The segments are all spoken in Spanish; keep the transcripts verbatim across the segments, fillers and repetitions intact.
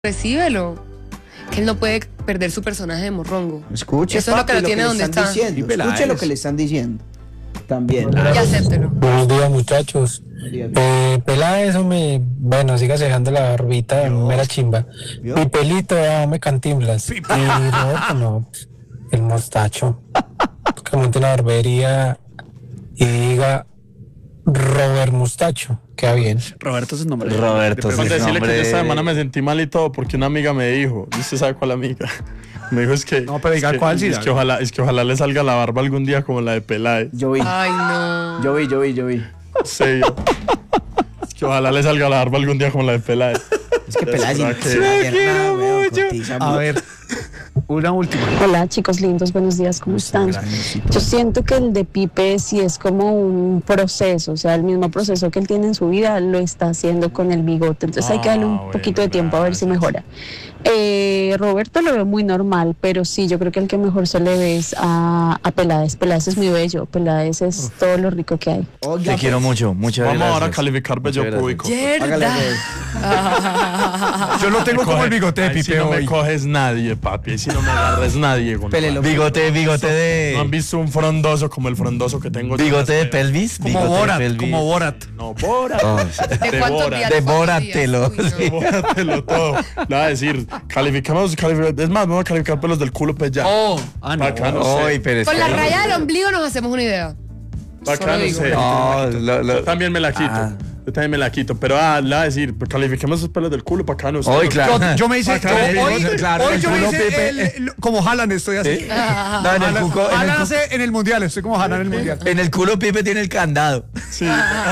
recíbelo. Que él no puede perder su personaje de morrongo. Escuche, eso papi, es lo que lo tiene lo donde está. Diciendo. Escuche lo que le están diciendo. También. Y acéptelo. Buenos días, muchachos. Días. Eh, Peláez, me bueno, siga dejando la barbita, mera chimba. ¿Vio? Mi pelito, ya me cantimblas. Y Roberto, no, el mostacho. Que monte una barbería y diga Robert Mostacho. Queda bien. Roberto es el nombre. Roberto, de sí, decirle nombre... que yo esta semana me sentí mal y todo porque una amiga me dijo, ¿y usted sabe cuál amiga? Me dijo es que... No, pero diga es que, cuál, sí, es, que ojalá, es que ojalá le salga la barba algún día como la de Peláez. Yo vi. Ay, no. Yo vi, yo vi, yo vi. Sí, yo. Es que ojalá le salga la barba algún día como la de Peláez. Es que Peláez verdad sí. que- quiero mucho. A ver, una última. Hola chicos lindos, buenos días, ¿cómo están? Yo siento que el de Pipe sí es como un proceso, o sea, el mismo proceso que él tiene en su vida lo está haciendo con el bigote, entonces hay que darle un Ah, bueno, poquito de tiempo a ver si gracias. mejora. Eh, Roberto lo veo muy normal, pero sí, yo creo que el que mejor se le ve es a, a Peláez. Peláez es muy bello, Peláez es todo lo rico que hay. Oiga, Te quiero pues, mucho, muchas Vamos gracias. ahora a calificar bello Muchas público. hágale, Yerda. pues. Yo lo tengo como el bigote de Ahí sí Pipe no me hoy. coges nadie, papi. Ahí sí no me agarres nadie. güey. Pélelo. Bigote, bigote ¿No han de... visto un frondoso como el frondoso que tengo yo? Bigote de pelvis. Como bigote de Borat, pelvis. como Borat. No, Borat. Oh, sí. ¿De cuántos Devora, días? ¿De cuántos devóratelo, días? Uy, no. Bóratelo todo. Le voy a decir, calificamos, calificamos. Es más, vamos a calificar pelos del culo, pues ya. Oh, ah, no. Acá no sé. Ay, pero es Con que- la raya del ombligo nos hacemos una idea. Acá Solo no digo. sé. No, lo- lo- Yo también me la quito. Ah. Yo también me la quito. Pero ah, le voy a decir, pues, califiquemos esos pelos del culo para acá no sé. Hoy, claro. Yo, yo me hice, Acá yo- el hoy, bigote, claro, hoy el yo me culo hice Pipe. el- el- como Haaland estoy así. ¿Sí? No, en el Haaland, cuco, en el Haaland cuco, hace en el mundial, estoy como Haaland en el mundial. en el culo Pipe tiene el candado. Sí.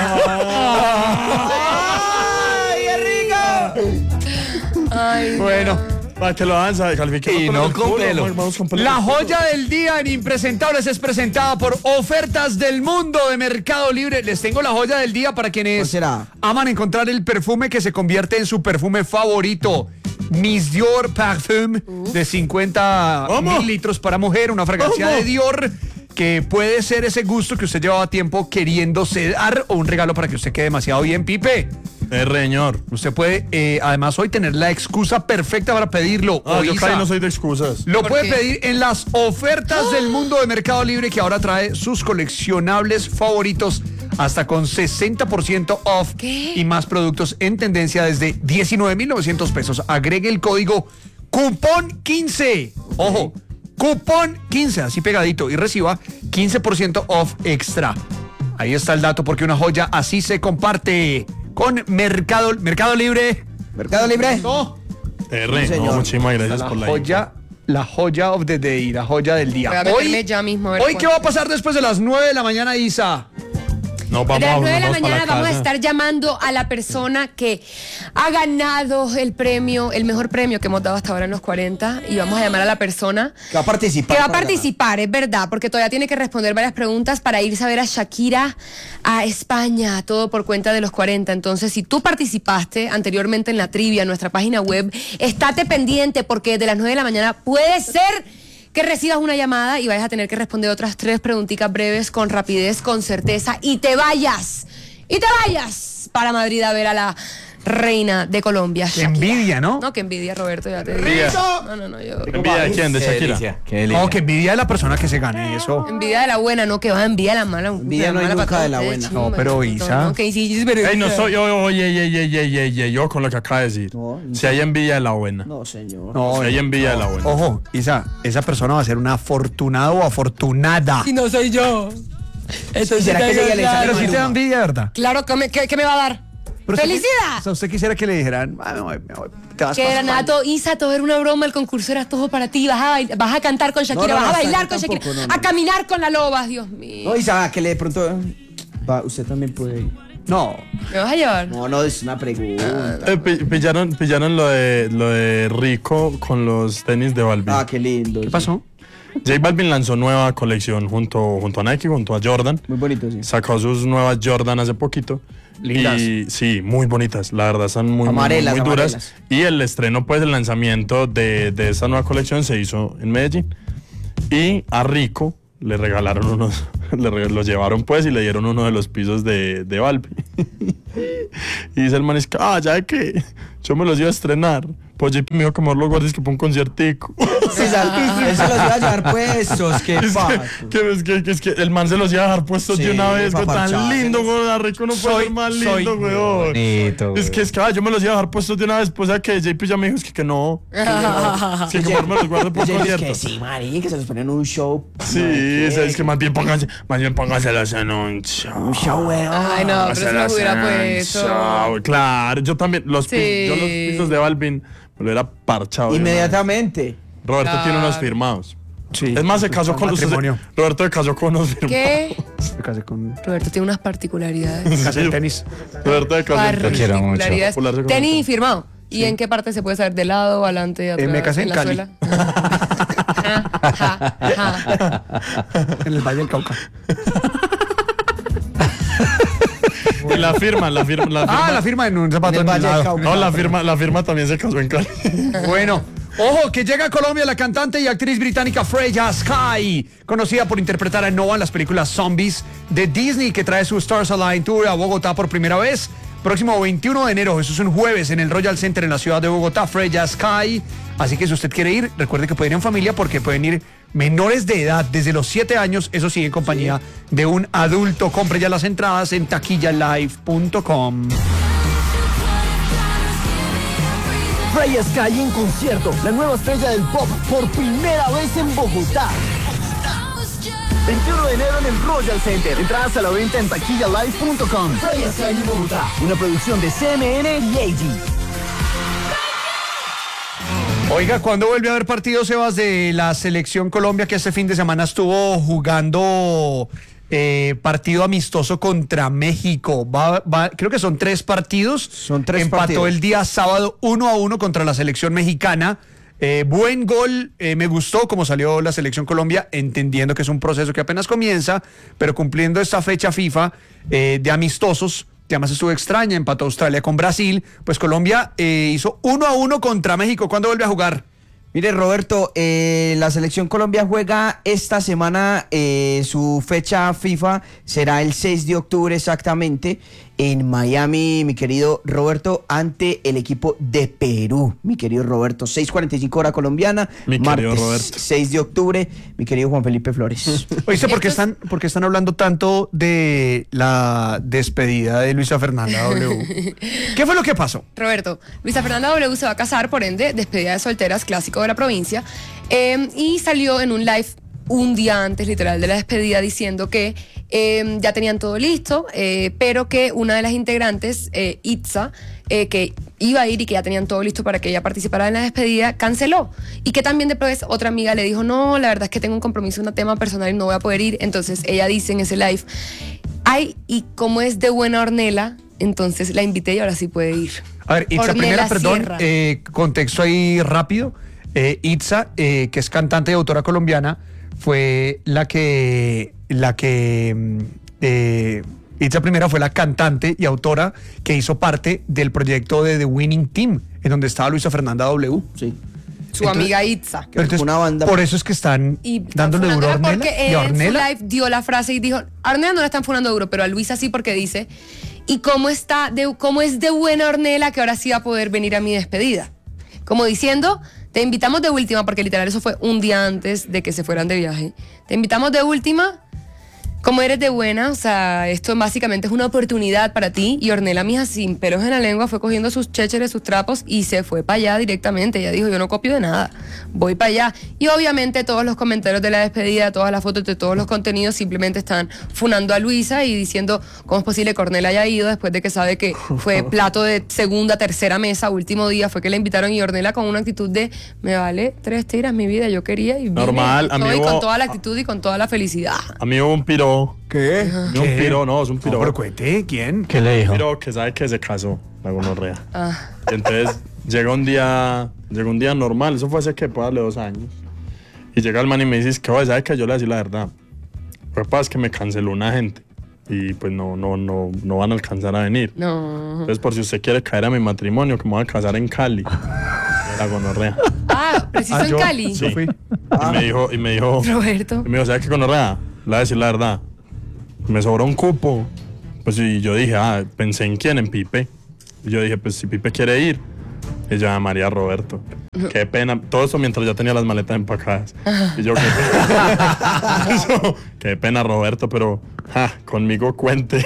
¡Ay, qué rico! Ay, Bueno. Para que lo avanza, califiquemos Y pelos no del con culo, pelo. vamos- vamos con pelos La del culo. joya del día en Impresentables es presentada por Ofertas del Mundo de Mercado Libre. Les tengo la joya del día para ¿Cuál quienes será? aman encontrar el perfume que se convierte en su perfume favorito. Miss Dior Parfum de cincuenta ¿Cómo? mililitros para mujer, una fragancia ¿Cómo? de Dior que puede ser ese gusto que usted llevaba tiempo queriéndose dar o un regalo para que usted quede demasiado bien, Pipe. Eh, señor. Usted puede, eh, además, hoy tener la excusa perfecta para pedirlo. Ah, yo Oiza. casi no soy de excusas. Lo ¿Por puede qué? pedir en las ofertas del mundo de Mercado Libre, que ahora trae sus coleccionables favoritos hasta con sesenta por ciento off ¿Qué? y más productos en tendencia desde diecinueve mil novecientos pesos. Agregue el código cupón quince. Ojo, cupón quince, así pegadito, y reciba quince por ciento off extra. Ahí está el dato, porque una joya así se comparte con Mercado, Mercado Libre. Mercado Libre. No. R, Sí, no, señor. muchísimas gracias La por la joya, la joya of the day, la joya del día. Voy a meterme ya mismo a ver hoy cuál. ¿qué va a pasar después de las nueve de la mañana, Isa? No, vamos De las a nueve de la vamos para mañana vamos a casa. estar llamando a la persona que ha ganado el premio, el mejor premio que hemos dado hasta ahora en los cuarenta, y vamos a llamar a la persona Que va a participar. que va a para participar, es verdad, porque todavía tiene que responder varias preguntas para irse a ver a Shakira a España, todo por cuenta de los cuarenta. Entonces, si tú participaste anteriormente en la trivia en nuestra página web, estate pendiente, porque de las nueve de la mañana puede ser que recibas una llamada y vayas a tener que responder otras tres preguntitas breves con rapidez, con certeza, y te vayas, y te vayas para Madrid a ver a la reina de Colombia, Qué Shakira. envidia, ¿no? No, que envidia, Roberto, ya te digo. Envidia. No, no, no, yo... ¿Envidia de quién? ¿De Qué Shakira? delicia, qué delicia. No, que envidia de la persona que se gane eso. Envidia de la buena, no, que va a envidia de la mala. Envidia no hay mala nunca para de la todos buena. ustedes, No, pero chimba, Isa. no, que sí, sí, pero- Ey, no soy, oye, oye, oye, oye, oye, oye, yo con lo que acaba de decir. No, no. Si hay envidia de la buena. No, señor. No, Si hay envidia de la buena. Ojo, Isa, esa persona va a ser una afortunada o afortunada. Si no soy yo. Eso ¿Será que ella le sale Pero si Maluma? te da envidia, ¿verdad? Claro, ¿qué me, qué- qué me va a dar? Pero usted- ¡Felicidad! O sea, usted quisiera que le dijeran, "Ah, me voy, me voy, te vas Que pa' era España". Nato, Isa, todo era una broma, el concurso era todo para ti, vas a, bail- vas a cantar con Shakira, No, no, vas a no, bailar hasta con yo Shakira, tampoco, no, no. a caminar con la loba, Dios mío. No, Isa, que le de pronto. Va, usted también puede ir. No. ¿Me vas a llevar? No, no, es una pregunta. Eh, pi- pillaron, pillaron lo de lo de Rico con los tenis de Balvin. Ah, qué lindo. ¿Qué pasó? J Balvin lanzó nueva colección junto, junto a Nike, junto a Jordan. Muy bonito, sí. Sacó sus nuevas Jordan hace poquito. Lindas. Y sí, muy bonitas. La verdad, están muy, muy, Amarelas, muy duras. amarelas. Y el estreno, pues, el lanzamiento de, de esta nueva colección se hizo en Medellín. Y a Rico le regalaron unos, le reg- los llevaron, pues, y le dieron uno de los pisos de, de Balvin. Y dice el man, es que, ah, ya que yo me los iba a estrenar. Pues J P me dijo que mejor los guardes que para un conciertico. Sí, sal- él se los iba a llevar puestos, qué Es pato. que, que, es que, que es que el man se los iba a dejar puestos Sí, de una vez, pa' güey, tan parchar. lindo, güey, Rico no puede Soy- ser más soy lindo, güey. bonito, Es que es que ah, yo me los iba a dejar puestos de una vez, pues a que J P ya me dijo es que, que no. Es que mejor me los guardo por Ella dice concierto. que sí, marica, que se los ponen en un show. Sí, No, es, ¿qué? es que más bien pónganse, más bien pónganselos en un show. Un show, weón. Ay, no, pero se los hubiera Pónganselos en un puesto. show. Claro, yo también, los, Sí. pi- yo los pisos de Balvin me lo hubiera parchado. de una vez. Inmediatamente. Roberto Claro. tiene unos firmados. Sí. Es más, se casó con los matrimonio. Roberto se casó con unos firmados. ¿Qué? Me casé con Roberto tiene unas particularidades. casé en tenis. Roberto se casó en tenis. quiero mucho. Particularidades. Popularse con Tenis el- firmado. ¿Y en qué parte se puede saber? ¿De lado, adelante, atrás? me casé en la Cali. suela? Ja, ja, ja. En el Valle del Cauca. Y la firma, la firma, la firma. Ah, la firma en un zapato En el en el Valle del lado. Cauca. No, la firma, la firma también se casó en Cali. Bueno, ojo, que llega a Colombia la cantante y actriz británica Freya Sky, conocida por interpretar a Noah en las películas Zombies de Disney, que trae su Stars Align Tour a Bogotá por primera vez. Próximo veintiuno de enero, eso es un jueves, en el Royal Center en la ciudad de Bogotá, Freya Sky. Así que si usted quiere ir, recuerde que pueden ir en familia porque pueden ir menores de edad, desde los siete años, eso sí, en compañía de un adulto. Compre ya las entradas en taquilla live punto com. Freya Sky en concierto, la nueva estrella del pop por primera vez en Bogotá. veintiuno de enero en el Royal Center. Entradas a la venta en taquilla live punto com. Freya Sky en Bogotá, una producción de C M N y A G. Oiga, ¿cuándo vuelve a haber partido, Sebas, de la Selección Colombia, que este fin de semana estuvo jugando eh, partido amistoso contra México? Va, va- creo que son tres partidos. Son tres Empató partidos. el día sábado uno a uno contra la Selección Mexicana. Eh, buen gol, eh, me gustó cómo salió la Selección Colombia, entendiendo que es un proceso que apenas comienza, pero cumpliendo esta fecha FIFA eh, de amistosos, que además estuvo extraña, empató Australia con Brasil, pues Colombia eh, hizo uno a uno contra México. ¿Cuándo vuelve a jugar? Mire, Roberto, eh, la selección Colombia juega esta semana, eh, su fecha FIFA será el seis de octubre exactamente en Miami, mi querido Roberto, ante el equipo de Perú, mi querido Roberto. seis cuarenta y cinco hora colombiana, Mi querido martes Roberto. seis de octubre, mi querido Juan Felipe Flores. Oíste, ¿por qué Esto es- están, por qué están hablando tanto de la despedida de Luisa Fernanda W? ¿Qué fue lo que pasó? Roberto, Luisa Fernanda W se va a casar, por ende, despedida de solteras, clásico de la provincia, eh, y salió en un live un día antes, literal, de la despedida, diciendo que eh, ya tenían todo listo, eh, pero que una de las integrantes, eh, Itza, eh, que iba a ir y que ya tenían todo listo para que ella participara en la despedida, canceló. Y que también después otra amiga le dijo, no, la verdad es que tengo un compromiso, un tema personal y no voy a poder ir. Entonces ella dice en ese live, ay, y como es de buena Ornella, entonces la invité y ahora sí puede ir. A ver, Itza, Ornella primero, perdón, Sierra. eh, contexto ahí rápido. Eh, Itza, eh, que es cantante y autora colombiana, fue la que, la que, mm, eh, Itza primera fue la cantante y autora que hizo parte del proyecto de The Winning Team, en donde estaba Luisa Fernanda W. Sí. Su Entonces- amiga Itza. Que fue una banda- Por eso es que están Y dándole duro a funándola Ornella. porque ¿Y a en su Ornella? live dio la frase y dijo, a Ornella no la están funando duro, pero a Luisa sí, porque dice, ¿y cómo está de, cómo es de buena Ornella que ahora sí va a poder venir a mi despedida? Como diciendo, te invitamos de última, porque literal eso fue un día antes de que se fueran de viaje. Te invitamos de última, como eres de buena, o sea, esto básicamente es una oportunidad para ti. Y Ornella, mija, sin pelos en la lengua, fue cogiendo sus chécheres, sus trapos y se fue para allá directamente. Ella dijo, yo no copio de nada, voy para allá. Y obviamente todos los comentarios de la despedida, todas las fotos de todos los contenidos simplemente están funando a Luisa y diciendo cómo es posible que Ornella haya ido después de que sabe que fue plato de segunda, tercera mesa, último día, fue que la invitaron y Ornella con una actitud de, me vale tres tiras mi vida, yo quería y vine". Normal, No, y amigo. con toda la actitud y con toda la felicidad. A mí hubo un piro. ¿Qué? No, un piro, no, es un piro. No, pero cuente, ¿quién? ¿Qué le dijo? Un piro que sabe que se casó, la gonorrea. Ah. Y entonces llega un día, llega un día normal, eso fue hace que puede darle dos años. Y llega el man y me dice, que ¿sabes que yo le voy a decir la verdad? Lo que pasa es que me canceló una gente. Y pues no, no, no, no van a alcanzar a venir. No. Entonces, por si usted quiere caer a mi matrimonio, que me voy a casar en Cali. La gonorrea. Ah, preciso Ah, en yo- Cali. Sí. fui. Y me dijo, y me dijo, Roberto. y me dijo, ¿sabes qué gonorrea? Le voy a decir la verdad. Me sobró un cupo, pues y yo dije, ah, pensé en quién, en Pipe. Y yo dije, pues si Pipe quiere ir, ella llamaría a Roberto. Qué pena, todo eso mientras ya tenía las maletas empacadas. Y yo, qué pena, Yo, qué pena Roberto, pero ja, conmigo cuente.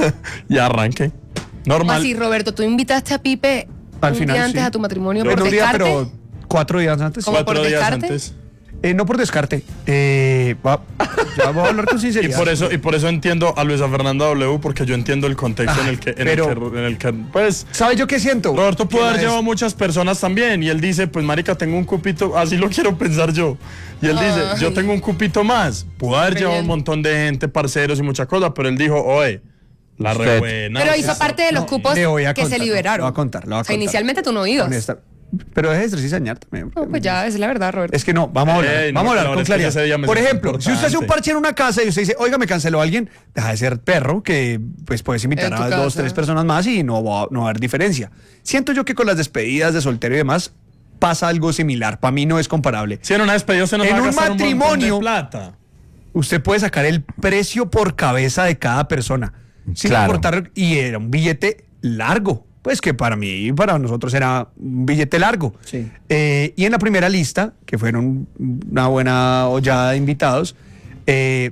Y arranqué. Normal. Así, Roberto, tú invitaste a Pipe Al un final, día antes sí. a tu matrimonio En por un día, descarte. pero cuatro días antes. ¿Cómo? Cuatro por días descarte? antes. Eh, no por descarte. Eh, va- ya voy a hablar con Y sinceridad. por eso, y por eso entiendo a Luisa Fernanda W, porque yo entiendo el contexto Ay, en el que, en, pero- el que, en el que, pues, ¿Sabes yo qué siento? Roberto pudo Que haber la llevado muchas personas también. Y él dice, pues marica, tengo un cupito, así lo quiero pensar yo. Y él dice, Ay. yo tengo un cupito más. Pudo haber Qué llevado bien. un montón de gente, parceros y muchas cosas, pero él dijo, oye, la re Usted. buena. Pero o hizo sea, parte de los no, cupos le voy a que contar, se liberaron. lo voy a contar, lo voy a O sea, contar. inicialmente tú no ibas. Honesta. Pero es de enseñar también. No, pues ya, esa es la verdad, Roberto. Es que no, vamos a hablar, Ey, no, vamos a hablar pero con es que claridad. ese día me Por siento ejemplo, si usted hace un importante. parche en una casa y usted dice, oiga, me canceló alguien, deja de ser perro, que pues puedes invitar En tu a casa. dos, tres personas más y no va, no va a haber diferencia. Siento yo que con las despedidas de soltero y demás pasa algo similar. Para mí no es comparable. Si en una despedida se nos En va a un gastar matrimonio- un montón de plata. Usted puede sacar el precio por cabeza de cada persona. Sin Claro. importar, y era un billete largo. Pues que para mí y para nosotros era un billete largo. Sí. Eh, y en la primera lista, que fueron una buena hollada de invitados, eh,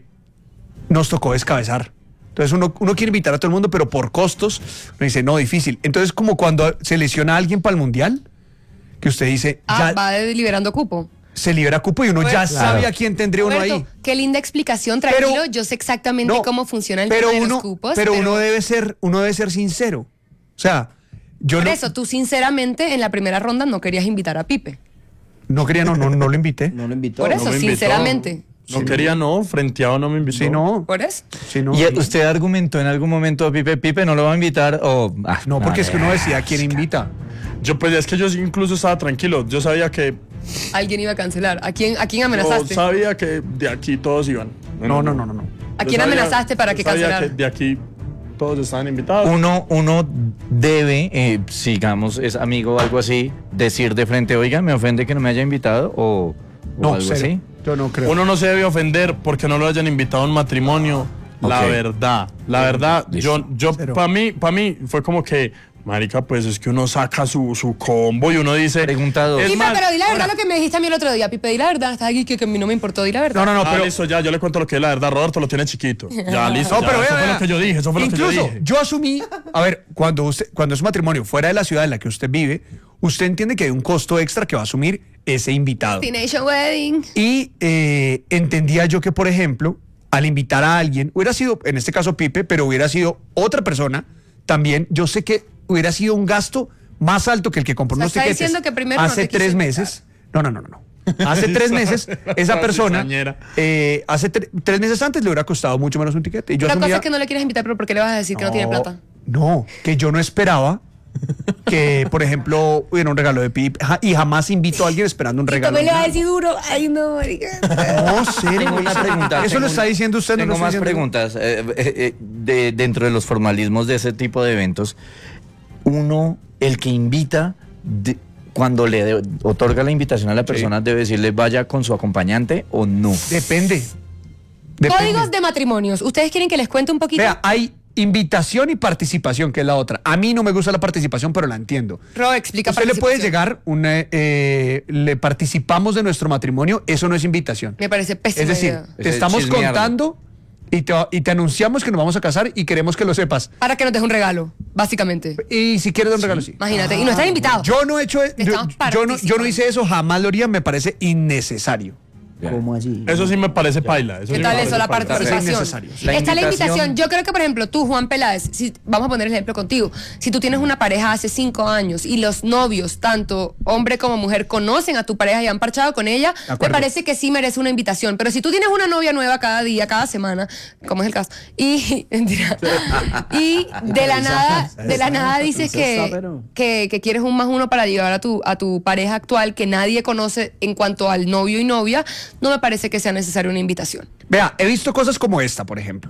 nos tocó descabezar. Entonces uno, uno quiere invitar a todo el mundo, pero por costos, uno dice, no, difícil. Entonces como cuando se lesiona a alguien para el mundial, que usted dice, Ah, ya va de- liberando cupo. se libera cupo y uno Pues, ya claro. sabe a quién tendría uno Roberto, ahí. qué linda explicación, tranquilo. Pero- yo sé exactamente No, cómo funciona el pero tema de uno, los cupos. pero, uno debe ser, uno debe ser sincero. O sea, yo Por no, eso, tú sinceramente en la primera ronda no querías invitar a Pipe. no quería, no, no, no lo invité. No lo invitó. Por No eso, me invitó. sinceramente. No quería, no, frenteado no me invitó. Sí, no. Por eso. Sí, no. ¿Y usted argumentó en algún momento, Pipe, Pipe no lo va a invitar o...? ah, No, porque es que uno eh, decía quién invita. Yo pues es que yo incluso estaba tranquilo. Yo sabía que Alguien iba a cancelar. ¿A quién, a quién yo amenazaste? sabía que de aquí todos iban. No, no, no, no, no. ¿A Yo quién sabía- amenazaste para que yo sabía cancelara? que de aquí todos estaban invitados. Uno, uno debe, eh, sigamos, es amigo o algo así, decir de frente, oiga, me ofende que no me haya invitado o, o No, algo cero. así. Yo no creo. Uno no se debe ofender porque no lo hayan invitado a un matrimonio. La Ok. verdad, la verdad, Listo. yo, yo Cero. para mí, para mí fue como que, marica, pues es que uno saca su, su combo y uno dice. Pregunta dos. Es Pipe, más, pero di la verdad ahora- lo que me dijiste a mí el otro día. Pipe, di la verdad. Estás aquí que, que a mí no me importó. Di la verdad. No, no, no, Ah, pero. listo, ya, yo le cuento lo que es la verdad. Roberto lo tiene chiquito. Ya, listo. No, ya, pero eso vea, fue vea. lo que yo dije, eso fue lo que yo Incluso dije. yo asumí, a ver, cuando usted, cuando es un matrimonio fuera de la ciudad en la que usted vive, usted entiende que hay un costo extra que va a asumir ese invitado. Destination Wedding. Y eh, entendía yo que, por ejemplo, al invitar a alguien, hubiera sido, en este caso Pipe, pero hubiera sido otra persona, también yo sé que hubiera sido un gasto más alto que el que compró O sea, unos está tiquetes diciendo que primero no hace te quiso tres invitar. meses. No, no, no, no. no. Hace tres meses, esa La persona, cizañera. eh, hace tre- tres meses antes le hubiera costado mucho menos un tiquete. Y yo La cosa asumía- es que no le quieres invitar, pero ¿por qué le vas a decir que no tiene plata? No, que yo no esperaba que, por ejemplo, hubiera un regalo de Pipe ja- y jamás invito a alguien esperando un regalo. También le vas a decir duro. Ay, no, marica. No, serio. Tengo una pregunta. Eso tengo lo está un- diciendo usted, no Tengo lo más estoy diciendo yo. preguntas. Eh, eh, eh, de, dentro de los formalismos de ese tipo de eventos, uno, el que invita, de- cuando le de- otorga la invitación a la persona, debe decirle vaya con su acompañante o no. Depende. Depende. Códigos de matrimonios. ¿Ustedes quieren que les cuente un poquito? Vea, hay invitación y participación, que es la otra. A mí no me gusta la participación, pero la entiendo. Ro, explica Usted le puede participación. llegar, una, eh, le participamos de nuestro matrimonio, eso no es invitación. Me parece pésima Es decir, idea. te Es estamos chismear. contando y te, y te anunciamos que nos vamos a casar y queremos que lo sepas. Para que nos deje un regalo, básicamente. Y si quieres dar un regalo, sí. Imagínate. Y no estás invitado. Yo no he hecho, yo, Estamos yo no, yo no hice eso, jamás lo haría, me parece innecesario. ¿Cómo así? Eso sí me parece paila. Eso ¿Qué sí tal me eso, parece la paila. Parece participación? innecesario. La Está la invitación- invitación. Yo creo que, por ejemplo, tú, Juan Peláez, si, vamos a poner el ejemplo contigo. Si tú tienes una pareja hace cinco años y los novios, tanto hombre como mujer, conocen a tu pareja y han parchado con ella, De me acuerdo. parece que sí merece una invitación. Pero si tú tienes una novia nueva cada día, cada semana, como es el caso, y, mentira, y de la nada, de la nada dices que, que, que quieres un más uno para llevar a tu, a tu pareja actual que nadie conoce en cuanto al novio y novia, no me parece que sea necesaria una invitación. Vea, he visto cosas como esta, por ejemplo.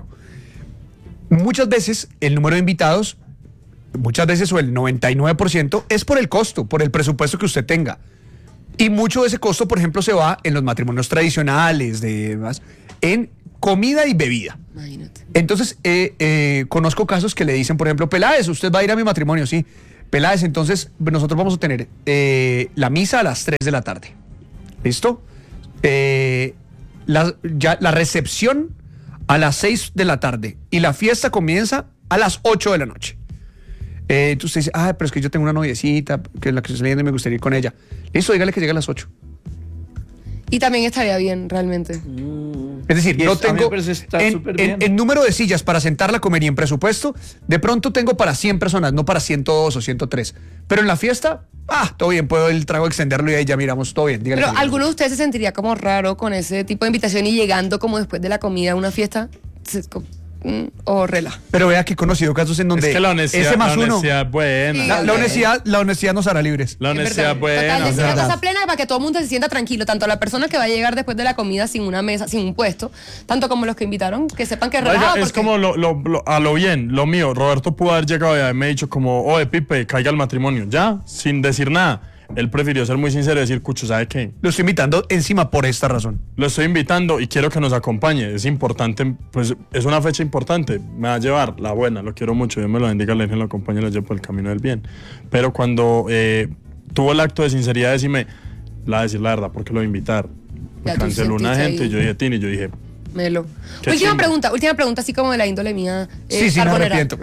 Muchas veces el número de invitados, muchas veces o el noventa y nueve por ciento, es por el costo, por el presupuesto que usted tenga. Y mucho de ese costo, por ejemplo, se va en los matrimonios tradicionales, de, demás, en comida y bebida. Imagínate. Entonces, eh, eh, conozco casos que le dicen, por ejemplo, Peláez, usted va a ir a mi matrimonio, sí. Peláez, entonces nosotros vamos a tener eh, la misa a las tres de la tarde. ¿Listo? Eh, la, ya, la recepción a las seis de la tarde y la fiesta comienza a las ocho de la noche. Eh, entonces usted dice, ah, pero es que yo tengo una noviecita, que es la que estoy saliendo y me gustaría ir con ella. Listo, dígale que llegue a las ocho. Y también estaría bien, realmente. Es decir, Y no es- a mí me tengo parece está en, súper en- bien. en número de sillas para sentarla a comer y en presupuesto, de pronto tengo para cien personas, no para ciento dos o ciento tres. Pero en la fiesta, ah, todo bien, puedo el trago extenderlo y ahí ya miramos, todo bien. Dígale Pero que llegue. ¿alguno de ustedes se sentiría como raro con ese tipo de invitación y llegando como después de la comida a una fiesta? Se- co- mm, O rela. Pero vea que he conocido casos en donde Es que la honestidad, ese más la uno, honestidad es buena. la, la honestidad, la honestidad nos hará libres. La Es honestidad es verdad. buena. Total, o decir sea, una cosa plena para que todo el mundo se sienta tranquilo, tanto la persona que va a llegar después de la comida sin una mesa, sin un puesto, tanto como los que invitaron, que sepan que es Oiga, relajado. es porque- como lo, lo- lo- a lo bien, lo mío. Roberto pudo haber llegado y haberme dicho como, oye, Pipe, caiga al matrimonio. Ya, sin decir nada. Él prefirió ser muy sincero y decir, Cucho, ¿sabe qué? Lo estoy invitando encima por esta razón. Lo estoy invitando y quiero que nos acompañe. Es importante, pues es una fecha importante. Me va a llevar la buena, lo quiero mucho. Dios me lo bendiga, le Virgen lo acompañe, lo lleve por el camino del bien. Pero cuando eh, tuvo el acto de sinceridad de decirme, la decir la verdad, porque lo voy a invitar. Me Ya tú canceló una sentiste gente ahí. y yo dije, Tini, y yo dije, Melo. Qué Última chimba. pregunta, última pregunta, así como de la índole mía. eh, Sí, sí, me carbonera. arrepiento.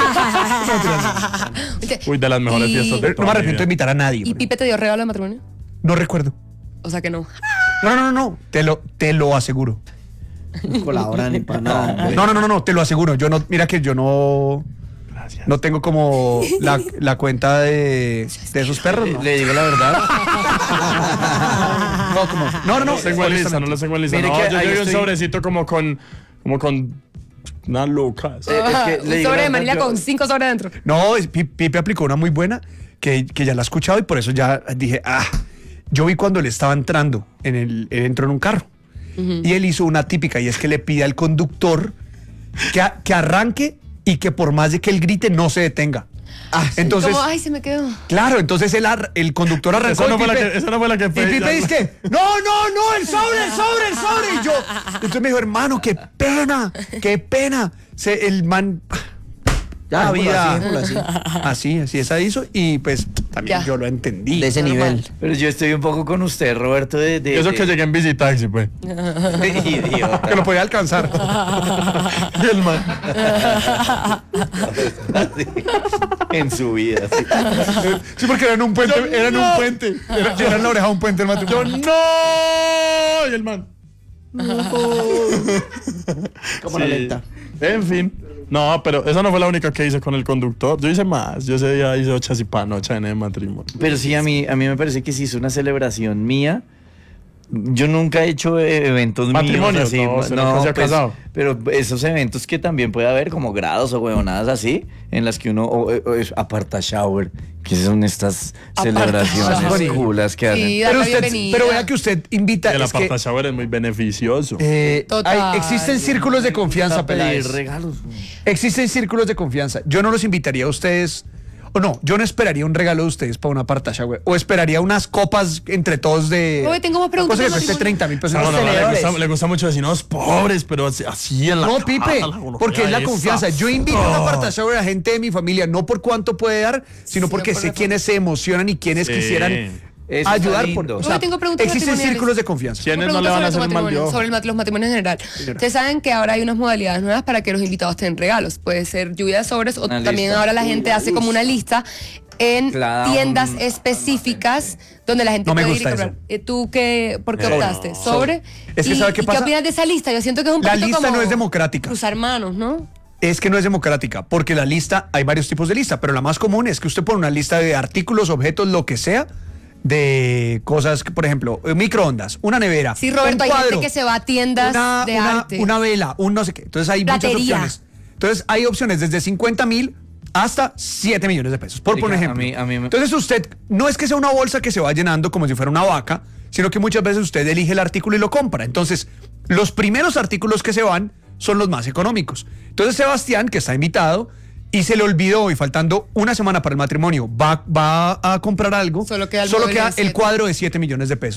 uy, de las mejores Y- fiestas de No toda me mi arrepiento de vida. invitar a nadie. ¿Y Pipe te dio regalo de matrimonio? No recuerdo. O sea que no. No, no, no, no. Te lo, te lo aseguro. No colaboran ni para nada. hombre. No, no, no, no, te lo aseguro. Yo no, mira que yo no. No tengo como la, la cuenta de, de esos perros, ¿no? Le digo la verdad. No, como. No, no, no. No los tengo en lista, no los tengo en lista. Mire No, que yo ahí llegué un estoy- sobrecito como con, como con unas lucas. Eh, es que un le digo sobre la de verdad, Manila yo- con cinco sobres adentro. No, es- Pi- Pipe aplicó una muy buena que, que ya la he escuchado y por eso ya dije, ah, yo vi cuando él estaba entrando, en el, él entró en un carro y él hizo una típica y es que le pide al conductor que, a- que arranque y que por más de que él grite no se detenga. Ah, sí. Entonces, Como, ay, se me quedó. claro, entonces el, ar- el conductor arrancó. Esa no y fue la Pipe- que- esa no fue la que Y pedí, Pipe ya. dice, no, no, no, el sobre, el sobre, el sobre. Y yo, entonces me dijo, hermano, qué pena, qué pena. Se, el man, Ya, la dejémoslo vida. así, dejémoslo así. Así, así esa hizo y pues también Ya. yo lo entendí. De ese Normal. nivel. Pero yo estoy un poco con usted, Roberto, de... de- Eso de- que llegué en visitaxi, pues. Idiota. Que lo podía alcanzar. Y el man. En su vida, sí. Sí, porque era en un puente, Yo era en no. un puente. Era, era en la oreja de un puente el Yo matrimonio. no. Y el man. Como la Sí. lenta. En fin. No, pero esa no fue la única que hice con el conductor. Yo hice más. Yo ese día hice ocho y panocha en el matrimonio. Pero sí, a mí, a mí me parece que si es una celebración mía. Yo nunca he hecho eh, eventos Matrimonios, míos así. no, usted nunca se ha casado. Pero esos eventos que también puede haber, como grados o huevonadas así, en las que uno o, o es aparta shower, que son estas Aparta celebraciones shower. culas que hacen. Sí, da Pero, la usted, bienvenida. pero vea que usted invita. El es que, aparta shower es muy beneficioso. eh, Total. hay- existen círculos de confianza, A pedir Peláez. regalos. Existen círculos de confianza. Yo no los invitaría a ustedes. O no, yo no esperaría un regalo de ustedes para una partacha, güey. O esperaría unas copas entre todos de. Oye, tengo más preguntas Cosa que del cueste matrimonio. treinta mil pesos. No, no, no, le, tenedores. gusta, le gusta mucho decir, no, es pobres, pero así, así en la No, Pipe, cara, la gonorrea porque es la esa. confianza. Yo invito a una partacha a la gente de mi familia, no por cuánto puede dar, sino Sino porque por sé la quiénes se emocionan y quiénes Sí. quisieran Eso está ayudar. lindo. Por, o Oye, sea, tengo preguntas existen matrimoniales. círculos de confianza. ¿Quiénes Una no le van a pregunta hacer sobre mal tu yo? matrimonio, sobre el mat- los matrimonios en general. Ustedes saben que ahora hay unas modalidades nuevas para que los invitados tengan regalos. Puede ser lluvia de sobres o Una también lista. ahora la gente hace como una lista en Claro. tiendas específicas donde la gente No me puede ir y gusta comprar. eso. Eh, ¿Tú qué, por qué Sobre. optaste? ¿Sobre? Es que ¿Y, ¿sabe qué y pasa? opinas de esa lista? Yo siento que es un La poquito lista como no es democrática. cruzar manos, ¿no? Es que no es democrática, porque la lista, hay varios tipos de lista, pero la más común es que usted pone una lista de artículos, objetos, lo que sea, de cosas, que, por ejemplo, eh, microondas, una nevera, Sí, Roberto, un hay gente cuadro, que se va a tiendas una, de una- arte. una vela, un no sé qué. Entonces hay muchas Platería. opciones. Entonces hay opciones desde cincuenta mil hasta siete millones de pesos, por Oiga, poner a ejemplo. mí- a mí me- Entonces usted, no es que sea una bolsa que se va llenando como si fuera una vaca, sino que muchas veces usted elige el artículo y lo compra. Entonces, los primeros artículos que se van son los más económicos. Entonces Sebastián, que está invitado, y se le olvidó y faltando una semana para el matrimonio, va, va a comprar algo, Solo queda el solo mueble queda de el siete. cuadro de siete millones de pesos.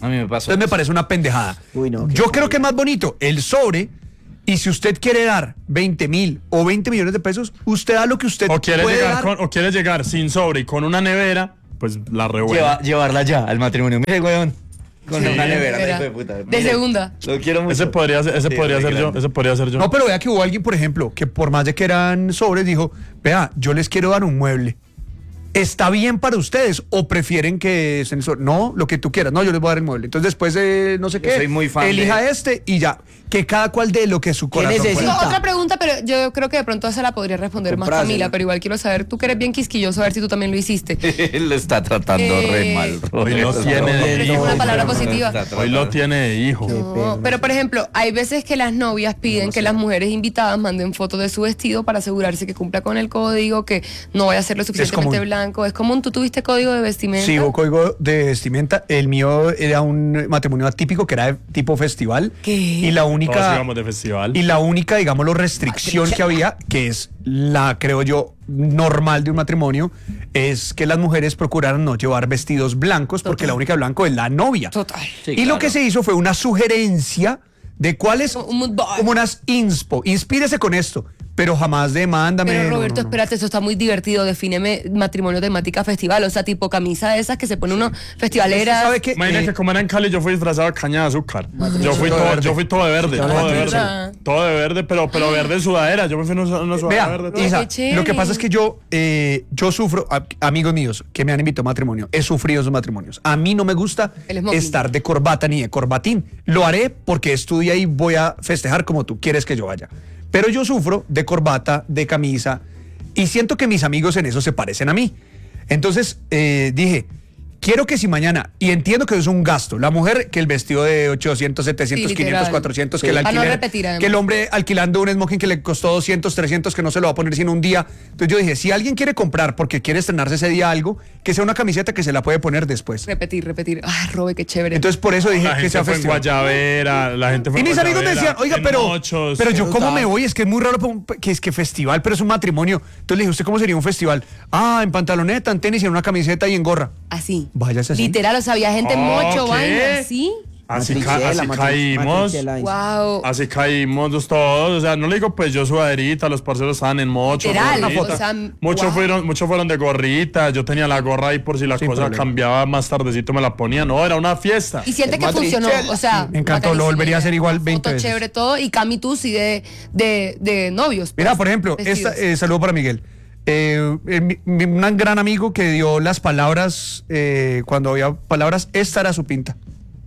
A mí me pasó. Entonces me parece una pendejada. Uy, no, qué Yo creo que es más bonito el sobre. Y si usted quiere dar veinte mil o veinte millones de pesos, usted da lo que usted O quiere, puede llegar dar. con, o quiere llegar sin sobre y con una nevera, pues la revuelve. Lleva- llevarla ya al matrimonio. Mire, weón. Con Sí. una nevera, Nevera. hijo de puta. De Mire, segunda. Lo quiero mucho. Ese podría ser, ese Sí, podría muy ser yo. grande. Ese podría ser yo. No, pero vea que hubo alguien, por ejemplo, que por más de que eran sobres, dijo, vea, yo les quiero dar un mueble. ¿Está bien para ustedes o prefieren que estén sobre? No, lo que tú quieras. No, yo les voy a dar el mueble. Entonces después de no sé Yo qué, soy muy fan elija de- este y ya. Que cada cual dé lo que su ¿Qué corazón necesita? pueda. No, otra pregunta, pero yo creo que de pronto esa la podría responder más Comprásela. Camila, pero igual quiero saber, tú que eres bien quisquilloso, a ver si tú también lo hiciste. Lo está tratando Eh, re mal. Hoy lo Roberto. tiene de Pero es hijo. una palabra positiva. Hoy lo tiene de hijo. No, pero por ejemplo, hay veces que las novias piden que las mujeres invitadas manden fotos de su vestido para asegurarse que cumpla con el código, que no vaya a ser lo suficientemente común. blanco. Es común, ¿tú tuviste código de vestimenta? Sí, hubo código de vestimenta. El mío era un matrimonio atípico que era de tipo festival. ¿Qué? Y la Todos única. íbamos de festival. Y la única, digamos, restricción que había, que es la, creo yo, normal de un matrimonio, es que las mujeres procuraran no llevar vestidos blancos, porque Total. la única blanco es la novia. Total. Sí, y lo claro. que se hizo fue una sugerencia de cuáles, Un mood board. como unas inspo, inspírese con esto, pero jamás demándame. Pero no, Roberto, no, no. espérate, eso está muy divertido. Defíneme matrimonio temática festival. O sea, tipo camisa de esas que se pone uno festivalera. ¿Sabe qué? Imagínate Eh, que como era en Cali, yo fui disfrazado de caña de azúcar. Yo fui Todo todo, verde. yo fui todo de verde, todo de verdad. verde. Todo de verde, pero, pero verde sudadera. Yo me fui en una una sudadera Vea, verde. Isa, Qué chévere. lo que pasa es que yo, eh, yo sufro, a- amigos míos que me han invitado a matrimonio, he sufrido esos matrimonios. A mí no me gusta El smoking. estar de corbata ni de corbatín. Lo haré porque estudié y voy a festejar como tú quieres que yo vaya. Pero yo sufro de corbata, de camisa, y siento que mis amigos en eso se parecen a mí. Entonces eh, dije, quiero que si mañana, y entiendo que eso es un gasto, la mujer que el vestido de ochocientos, setecientos, Sí, quinientos, literal. cuatrocientos, Sí. que el Para no alquiler, repetir, además. que el hombre alquilando un smoking que le costó doscientos, trescientos, que no se lo va a poner sino un día. Entonces yo dije, si alguien quiere comprar porque quiere estrenarse ese día algo, que sea una camiseta que se la puede poner después. Repetir, repetir. Ay, Robe, qué chévere. Entonces por eso dije La que gente sea fue en festival. Guayabera, la gente fue Y en mis amigos me Guayabera, decían, oiga, en pero, Mochos. pero yo cómo Brutal. me voy, es que es muy raro pa- pa- que es que festival, pero es un matrimonio. Entonces le dije, ¿usted cómo sería un festival? Ah, en pantaloneta, en tenis y en una camiseta y en gorra. así. Váyase así. Literal, o sea, había gente en Oh, mocho, ¿qué? vaina, ¿sí? Así, ca- Matriciela, así matri- caímos. matriciela, dice. Wow. Así caímos todos, o sea, no le digo pues yo sudaderita, los parceros estaban en mocho, Literal, gorrita. o sea, muchos wow. fueron, muchos fueron de gorrita, yo tenía la gorra ahí por si la Sin cosa problema. cambiaba más tardecito me la ponía, no, era una fiesta. Y siente Es que funcionó, matriciela. o sea. Me encantó, lo bacanísimo. volvería a hacer igual veinte Foto veces. chévere todo, y Cami tú sí de, de, de novios. Mira, pues, por ejemplo, vestidos. esta, eh, saludo para Miguel. Eh, eh, mi- mi- un gran amigo que dio las palabras, eh, cuando había palabras, esta era su pinta.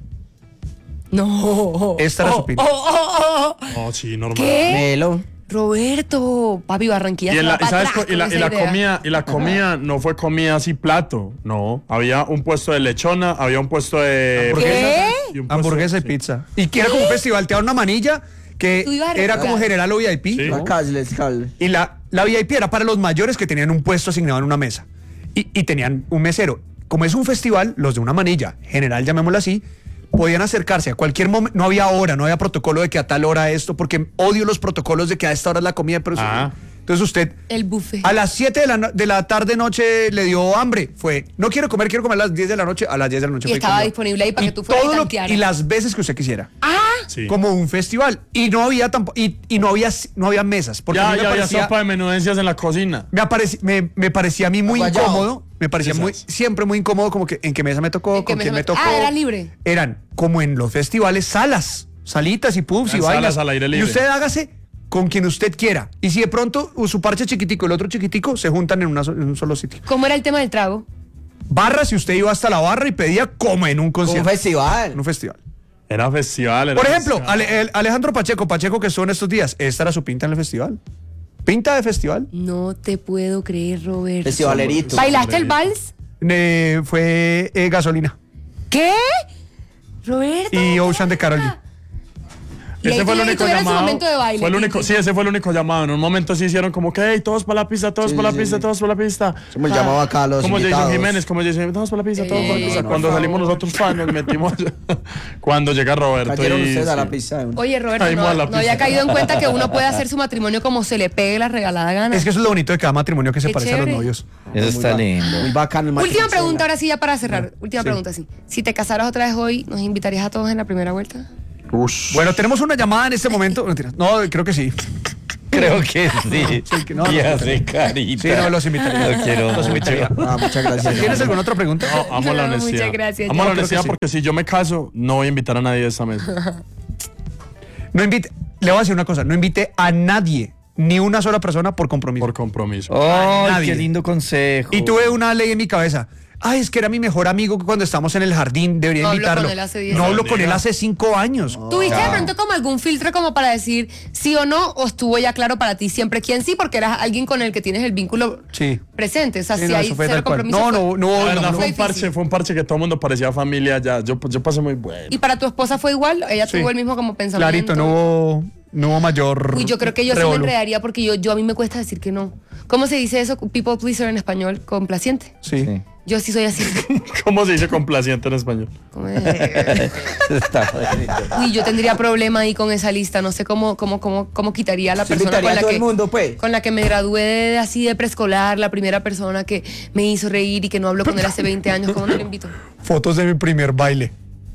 No. Esta era su pinta. Oh, oh, oh. No, sí, normal. ¿Qué? Melo. Roberto, papi, Barranquilla. Y, se en va la, y pa' sabes, atrás co- y la, con y esa la idea. comida, y la comida no fue comida así plato, no, había un puesto de lechona, había un puesto de ¿Qué? y un puesto- Hamburguesa y sí. pizza. Y que era como un festival, te daban una manilla que Tú ibas a era como recordar. general o V I P. Sí. La Casles, Casles. Y la, la V I P era para los mayores que tenían un puesto asignado en una mesa. Y, y tenían un mesero. Como es un festival, los de una manilla, general, llamémoslo así, podían acercarse a cualquier momento. No había hora, no había protocolo de que a tal hora esto, porque odio los protocolos de que a esta hora es la comida. Pero Ah. entonces usted El buffet. a las siete de la, no- de la tarde noche le dio hambre. Fue, no quiero comer, quiero comer a las diez de la noche. A las diez de la noche Y fue estaba comió. disponible ahí para Y que tú fueras y todo lo- tantearas. Y las veces que usted quisiera. Sí. Como un festival. Y no había tampoco, y, y no había no había mesas. Porque a Ya, mí me ya había parecía- sopa de menudencias en la cocina. me, apareci- me, me parecía a mí muy Aguayao. incómodo. Me parecía Sí, muy, sabes. siempre muy incómodo, como que en qué mesa me tocó, ¿En qué con quién mesa me me- tocó. Ah, era libre. Eran como en los festivales, salas, salitas y pubs y Eran vainas. salas al aire Y libre. usted hágase con quien usted quiera. Y si de pronto uh, su parche chiquitico y el otro chiquitico se juntan en, una so- en un solo sitio. ¿Cómo era el tema del trago? Barra, si usted iba hasta la barra y pedía como en un Un concierto. festival. En un festival. Era festival. era Por ejemplo, festival. Ale- el Alejandro Pacheco, Pacheco que son estos días, esta era su pinta en el festival. Pinta de festival. No te puedo creer, Roberto. Festivalerito. ¿Bailaste el vals? Eh, fue eh, gasolina. ¿Qué? Roberto. Y Ocean de Karol G. Y ahí Ese fue el tuvi- único tuvieron su llamado. momento de baile. Fue el único, sí, ese fue el único llamado. En un momento sí hicieron como que, hey, todos para la pista, todos Sí, para la sí, pista, sí. todos para la pista. Hemos llamado acá a los Como Jason invitados. Jiménez, como Jason Jiménez, todos para la pista, todos para la Ey, pista. por Cuando favor. salimos nosotros fan, nos metimos. Cuando llega Roberto. Cayeron y, ustedes a la sí. pista de una. Oye, Roberto, Caímos a no, la no había pista. caído en cuenta que uno puede hacer su matrimonio como se le pegue la regalada gana. Es que eso es lo bonito de cada matrimonio que se Qué parece a los chévere. novios. Eso Muy está ba- lindo. Muy bacano el Última matrimonio. pregunta, ahora sí, ya para cerrar. Última Sí. pregunta, sí. Si te casaras otra vez hoy, ¿nos invitarías a todos en la primera vuelta? Bueno, tenemos una llamada en este momento. Mentira. No, creo que sí. Creo que sí. Sí, que no, y no, hace carita. Sí, no, los invitaría. Lo quiero Los invitaría. Ah, muchas gracias. ¿Tienes alguna otra pregunta? No, amo la No, honestidad. muchas gracias, Amo yo la creo honestidad que sí. porque si yo me caso, no voy a invitar a nadie a esa mesa. No invite, le voy a decir una cosa, no invite a nadie, ni una sola persona por compromiso. Por compromiso. ¡Ay, Nadie. qué lindo consejo! Y tuve una ley en mi cabeza. Ay, es que era mi mejor amigo cuando estamos en el jardín, debería No hablo invitarlo. con él hace diez no hablo años. con él hace cinco años. ¿Tuviste de pronto como algún filtro como para decir sí o no? ¿O estuvo ya claro para ti siempre quién sí? Porque eras alguien con el que tienes el vínculo Sí. presente. O sea, Sí, si no, hay eso fue cero tal cual. compromiso. No, fue- no, La no, verdad no, fue no. un parche, fue un parche que todo el mundo parecía familia ya. Yo, yo pasé muy bueno. ¿Y para tu esposa fue igual? ¿Ella Sí. tuvo el mismo como pensamiento? Clarito, no hubo, no hubo mayor. Uy, yo creo que yo sí me revolú. enredaría porque yo, yo a mí me cuesta decir que no. ¿Cómo se dice eso? People pleaser en español, complaciente. Sí. Sí. Yo sí soy así. ¿Cómo se dice complaciente en español? Como de- Está bonito. Uy, yo tendría problema ahí con esa lista. No sé cómo, cómo, cómo, cómo quitaría a la Se persona invitaría con a la todo que el mundo, pues. con la que me gradué de, así de preescolar, la primera persona que me hizo reír y que no hablo con él hace veinte años. ¿Cómo no lo invito? Fotos de mi primer baile.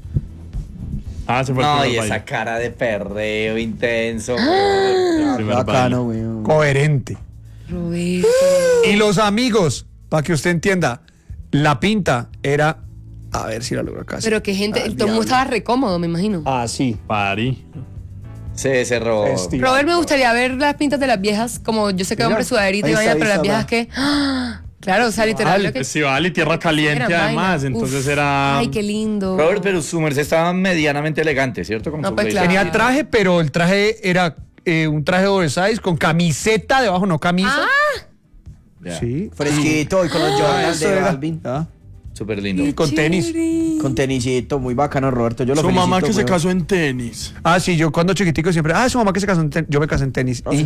Ah, se fue el No, primer y baile. esa cara de perreo intenso. El primer Bacano, baile. güey. Coherente. Roberto. Y los amigos, para que usted entienda, la pinta era. A ver si la logro acá. Pero que gente, todo el mundo estaba re cómodo, me imagino. Ah, sí. París. Se cerró. Festival. Robert, me gustaría ver las pintas de las viejas, como yo sé que Mira, hombre sudaderito y ahí vaina, está, pero ahí las viejas está, que. ¡Ah! Claro, o sea, literal. lo que- Festival y tierra caliente eran además. vaina. Entonces Uf. era. Ay, qué lindo. Robert, pero su merced estaba medianamente elegante, ¿cierto? Con No, su pues, blazer. claro. Tenía traje, pero el traje era eh, un traje oversize con camiseta debajo, no camisa. Ah, Ya. Sí. Fresquito y con los Ah, Jordans eso de era. Balvin. Ah, Súper lindo. y con tenis. chévere. Con tenisito, muy bacano, Roberto. Yo lo Su felicito, mamá que se güey. casó en tenis. Ah, sí, yo cuando chiquitico siempre. Ah, su mamá que se casó en tenis. Yo me casé en tenis. No, Y- su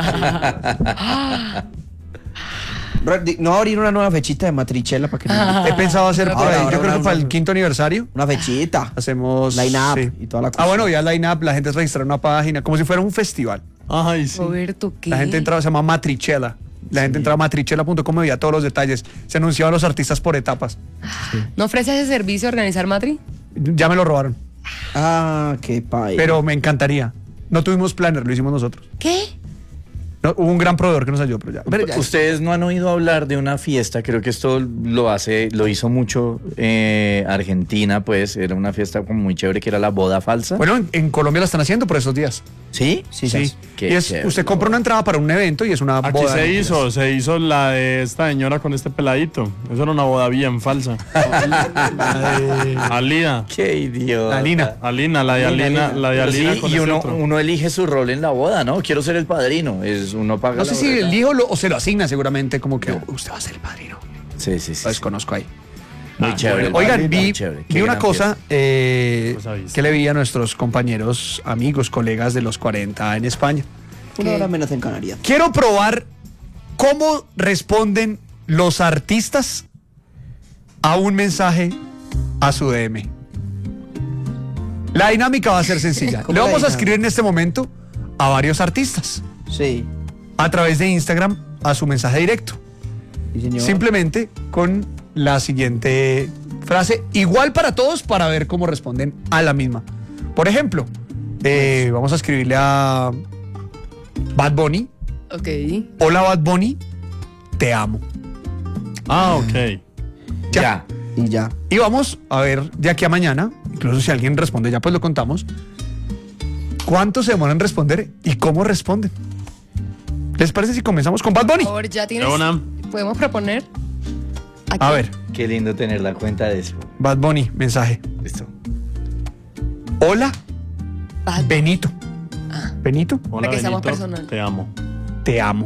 papá. Robert, di- no va a abrir una nueva fechita de matrichela para que nos- He pensado hacer por Ahora, ahí. ahora, Yo creo ahora, que para el ahora. quinto aniversario una fechita. hacemos. Line-up sí. y toda la cosa. Ah, bueno, ya line-up, la gente registra una página, como si fuera un festival. Ay, sí. Roberto, ¿qué? La gente entraba, se llama Matrichela. La gente entraba a matrichela punto com y veía todos los detalles. Se anunciaban los artistas por etapas. ¿No ofreces ese servicio organizar matri? Ya me lo robaron. Ah, qué pay. Pero me encantaría. No tuvimos planner, lo hicimos nosotros. ¿Qué? No, hubo un gran proveedor que nos ayudó, pero ya. Pero ya- Ustedes no han oído hablar de una fiesta, creo que esto lo hace, lo hizo mucho eh, Argentina, pues era una fiesta como muy chévere que era la boda falsa. Bueno, en, en Colombia la están haciendo por esos días. ¿Sí? Sí, Sí. sí. Qué Y es, chévere. usted compra una entrada para un evento y es una Aquí boda. se hizo, se hizo la de esta señora con este peladito. Eso era una boda bien falsa. Alina. Qué idiota. Alina. Alina, la de Alina, la de Pero Alina sí, con y ese uno, otro. uno elige su rol en la boda, ¿no? Quiero ser el padrino. Es, uno paga No la sé si boleta. elijo lo- o se lo asigna seguramente, como que "Oh, usted va a ser el padrino. Sí, sí, sí. Lo desconozco ahí. Muy Ah, chévere. bueno. Oigan, Muy vi, chévere. Qué vi una gran cosa fiesta. eh, Cosa viste. que le vi a nuestros compañeros, amigos, colegas de los cuarenta en España. Una hora menos en Canarias. Quiero probar cómo responden los artistas a un mensaje a su D M. La dinámica va a ser sencilla. ¿Cómo Le la vamos a dinámica? escribir en este momento a varios artistas Sí. a través de Instagram a su mensaje directo. Sí, señor. Simplemente con la siguiente frase, igual para todos, para ver cómo responden a la misma. Por ejemplo, eh, vamos a escribirle a Bad Bunny. Ok. Hola Bad Bunny, te amo. Ah, ok. Ya. Y ya. Y vamos a ver de aquí a mañana, incluso si alguien responde ya pues lo contamos, cuánto se demoran en responder y cómo responden. ¿Les parece si comenzamos con Bad Bunny? Por favor, ya tienes. De una. ¿Podemos proponer? Aquí. A ver, Qué lindo tener la cuenta de eso. Bad Bunny, mensaje. Listo. Hola, Bad- Benito. Benito, Hola, que seamos Benito, personal. te amo. te amo.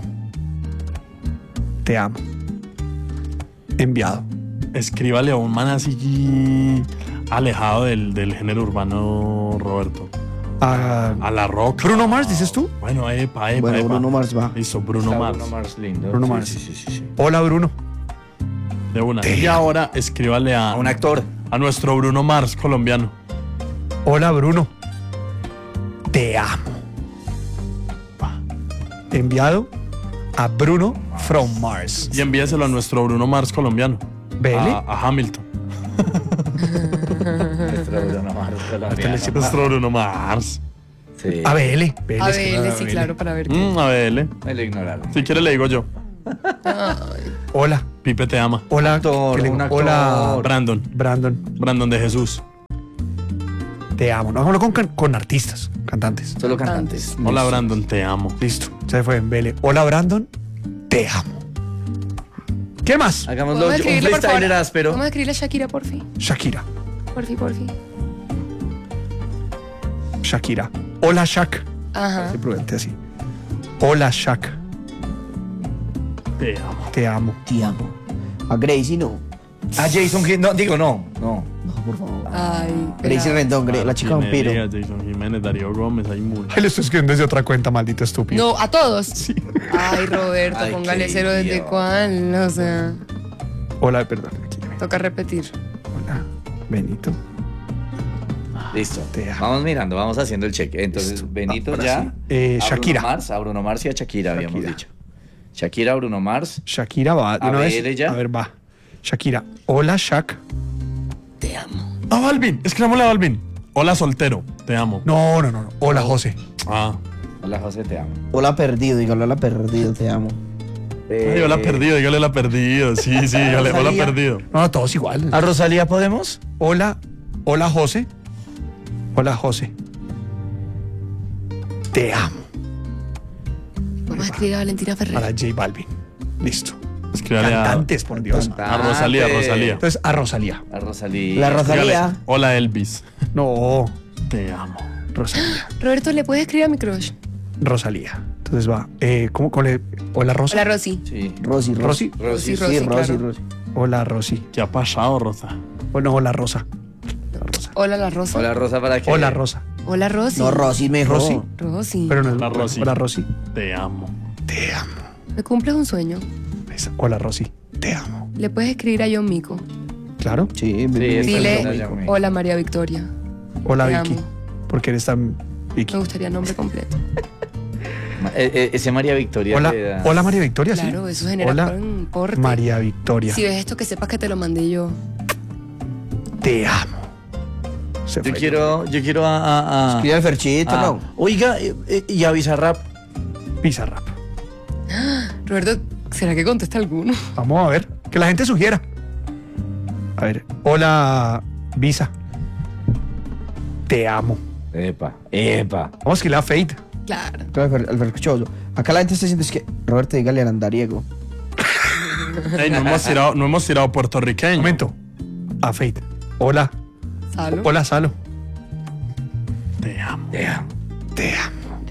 Te amo. Enviado. Escríbale a un man así alejado del, del género urbano, Roberto. A, A la Roca. Bruno Mars, ¿dices tú? Bueno, epa, epa, Bueno, epa. Bruno Mars va. Listo, Bruno Está Mars. Bruno Mars lindo. Bruno Sí, Mars. Sí, sí, sí, sí. Hola, Bruno. De una. Y ahora escríbale a, A un actor. a nuestro Bruno Mars colombiano. Hola, Bruno. Te amo. Pa. Enviado a Bruno from Mars. Y envíeselo a nuestro Bruno Mars colombiano. ¿Vele? A, a Hamilton. Nuestro Bruno Mars colombiano. Nuestro Bruno Mars. Sí. A B L. B L, A es que no, ver, A sí, B L. claro, para ver qué. Mm, a ver, Me lo ignoraron. si quiere le digo yo. Hola. Pipe te ama. Hola. Actor, ¿qué le digo? un actor. Hola, Brandon. Brandon. Brandon de Jesús. Te amo. No, hagámoslo con, can- con artistas, cantantes. Solo cantantes. Hola Brandon, te amo. Listo. Se fue en B L. Hola, Brandon. Te amo. ¿Qué más? Hagámoslo ¿Podemos un escribirle, por freestyler favor? áspero. Vamos a escribirle a Shakira, por fin. Shakira. Por fin, por fin. Shakira. Hola, Shak. Ajá. Qué prudente así. Hola, Shak. Te amo. Te amo. Te amo. A Gracie no. A Jason Gil- no, digo no, no. No, por favor. Ay, Gracie pelado. Rendón, Gra- la chica vampiro. Jiménez, Jason Jiménez, Darío Gómez, hay muchos. Ay, le estoy escribiendo desde otra cuenta, maldito estúpido. No, a todos. Ay, Roberto, Ay, póngale qué cero desde idiota. cuál. O sea, Hola, perdón. Aquí, ven. toca repetir. Hola, Benito. Listo. Te amo. Vamos mirando, vamos haciendo el cheque. Entonces, Listo. Benito Ahora ya. sí. Eh, a Shakira. Bruno Mars, a Bruno Mars y a Shakira, habíamos Shakira. dicho. Shakira, Bruno Mars. Shakira va. De A una ver, vez. ella. A ver, va. Shakira. Hola, Shak. Te amo. Ah, Balvin, escribámosle a Balvin. Hola soltero, te amo. No, no, no. no. Hola, José. Ah. Hola, José, te amo. Hola perdido, dígalo, hola perdido, te amo. Ay, hola perdido, dígale la perdido. Sí, sí, dígale, hola Rosalía. perdido. No, no, todos igual. ¿A Rosalía podemos? Hola. Hola, José. Hola, José. Te amo. Vamos a escribir a Valentina Ferrer. Para J Balvin. Listo. Escríbale a, Cantantes, por Dios. a Rosalía, Cantantes. Rosalía. Entonces, a Rosalía. A Rosalía. La Dígale, Rosalía. hola Elvis, No, te amo. Rosalía. Roberto, ¿le puedes escribir a mi crush? Rosalía. Entonces va. Eh, ¿Cómo, cómo le. Hola, Rosa. Hola, Rosy. Sí. Rosy, Rosy. Rosy. Rosy. Sí, Rosy, Sí, Rosy, claro. Rosy. Hola, Rosy. ¿Qué ha pasado, Rosa? O no, hola, Rosa. Hola, Rosa. Hola, la Rosa. Hola, Rosa, para que. Hola, Rosa. Hola, Rosy. No, Rosy mejor. Rosy. Rosy. Pero no es Hola, Rosy. Hola, Rosy. Te amo. Te amo. ¿Me cumples un sueño? Esa. Hola, Rosy. Te amo. Le puedes escribir a John Mico. Claro. Sí, Sí, me- está Dile, linda, ya, güey. hola, María Victoria. Hola, Te Vicky. amo. Porque eres tan Vicky. Me gustaría nombre completo. Ma- eh, eh, ese María Victoria. Hola, le da- hola, María Victoria, sí. Claro, eso genera Hola, un porte. María Victoria. Si ves esto, que sepas que te lo mandé yo. Te amo. Se Yo fue. quiero, yo quiero a. a, a- Escribe al Ferchito, a- no. Oiga, eh, eh, y a Bizarrap. Bizarrap. Roberto, ¿será que contesta alguno? Vamos a ver. Que la gente sugiera. A ver. Hola, Visa. Te amo. Epa, epa. Vamos a escribirle a Fate. Claro. Claro, al Fer- al Ferchoso. Acá la gente está diciendo es que Roberto dígale al andariego. Ey, no hemos tirado, no hemos tirado puertorriqueño. Momento. A Fate. Hola. Salo. Hola, Salo. Te amo. Te amo. Te amo.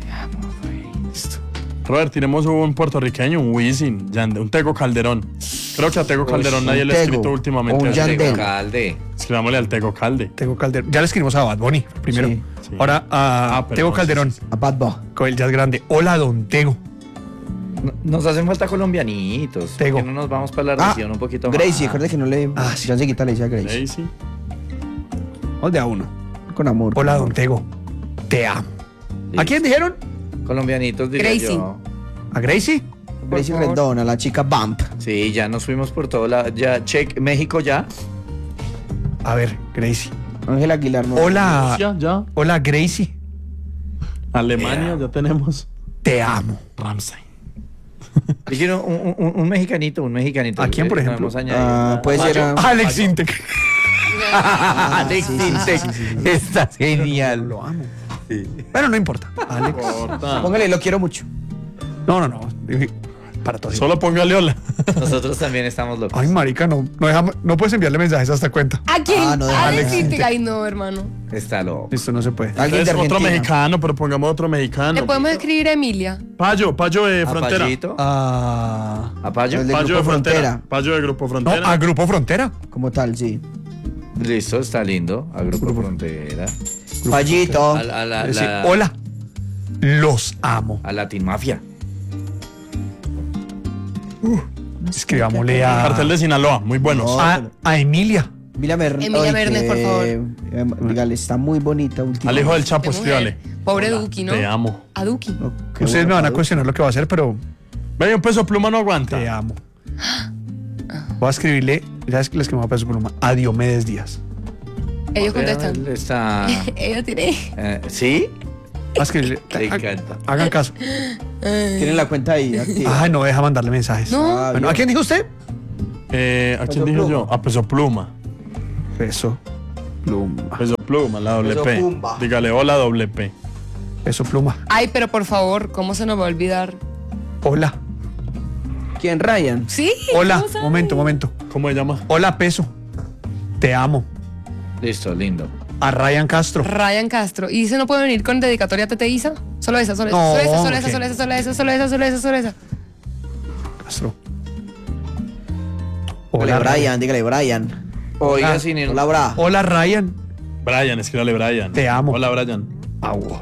Robert, tenemos un puertorriqueño, un Wisin, Yande- un Tego Calderón. Creo que a Tego Calderón un nadie le ha Tego, escrito últimamente. un así. Yandel. Tego Calde. Escribámosle al Tego Calde. Tego Calderón. Ya le escribimos a Bad Bunny primero. Sí. Sí. Ahora a Ah, pero Tego no, sí, Calderón. sí, sí. A Bad Boy. Con el jazz grande. Hola, don Tego. No- Nos hacen falta colombianitos. Tego. ¿Por qué no nos vamos para la Ah, región un poquito más? Gracie, recuerda que no le. Ah, sí. Ya enseguida le dice a Gracie. Daisy. Vamos de a uno. Con amor. Hola, con don amor. Tego. Te amo. Sí. ¿A quién dijeron? Colombianitos, diría Gracie. yo. ¿A Gracie? Gracie favor. Rendón, a la chica Bump. Sí, ya nos fuimos por todo la. Ya, check, México ya. A ver, Gracie. Ángel Aguilar, no. Hola. Ya, ya. Hola, Gracie. Alemania, ya tenemos. Te amo. Ramsey. Yo quiero un, un- un mexicanito, un mexicanito. ¿A quién, por Eh, no ejemplo? hemos añadido. Ah, puede ser a- Alex Intec. Alex Intec. Está genial. Lo amo. Bueno, no importa. Alex. Corta. Póngale, lo quiero mucho. No, no, no. Dije, Para todos. Solo póngale hola. Nosotros también estamos locos. Ay, marica, no, no, deja- no puedes enviarle mensajes a esta cuenta. ¿A quién? Ah, no, deja Alex Alex Intec. Ay, no, hermano. Está loco. Esto no se puede. Alguien de Es otro Argentina. mexicano, pero pongamos otro Le mexicano. podemos escribir a Emilia. Payo, Payo de ¿A Frontera. Payito? Ah, ¿A Payo? El de Payo de Grupo Frontera. Frontera. Payo de Grupo no, Frontera. a Grupo Frontera. Como tal, sí. Listo, está lindo. A Grupo Frontera. Fallito. A, la- a la, Es decir, la- hola, los amo. a Latin Mafia. Escribámosle a, Cartel de Sinaloa, muy buenos. No. a, a Emilia. Emilia Mernes. Emilia Mernes, por favor. Dígale, está muy bonita últimamente. Al hijo del Chapo, Qué mujer. escríbale. Pobre Hola, Duki, ¿no? Te amo. A Duki. No, qué Ustedes bueno, me van a Pablo. cuestionar lo que va a hacer, pero Ve, un peso pluma no aguanta. te amo. Voy a escribirle, ya es que les que me va a peso pluma, a Diomedes Díaz. Ellos contestan. Él Está. Ella tiene. eh, ¿Sí? Voy a escribirle. Le ha- encanta. Hagan caso. Tienen la cuenta ahí activa. Ay, no deja mandarle mensajes. No. Ah, Bueno, ¿a bien. quién dijo usted? Eh, ¿A quién Peso dijo pluma. yo? A peso pluma. Peso pluma. Peso pluma, la doble Peso P. pumba. Dígale hola, doble P. Peso pluma. Ay, pero por favor, ¿cómo se nos va a olvidar? Hola. ¿Quién, Ryan? Sí. Hola. ¿cómo sabe? Momento, momento. ¿Cómo se llama? Hola, peso. Te amo. Listo, lindo. A Ryan Castro. Ryan Castro. ¿Y se no puede venir con dedicatoria a Tete Isa? Solo esa, solo esa, No, solo esa, solo esa, ¿qué? solo esa, solo esa, solo esa, solo esa, solo esa. Castro. Hola, Hola, Brian, dígale, Brian. Oiga, Ah, sin ir. Hola, Bra. Hola, Ryan. Brian, escríbale Brian. Te amo. Hola, Brian. Agua.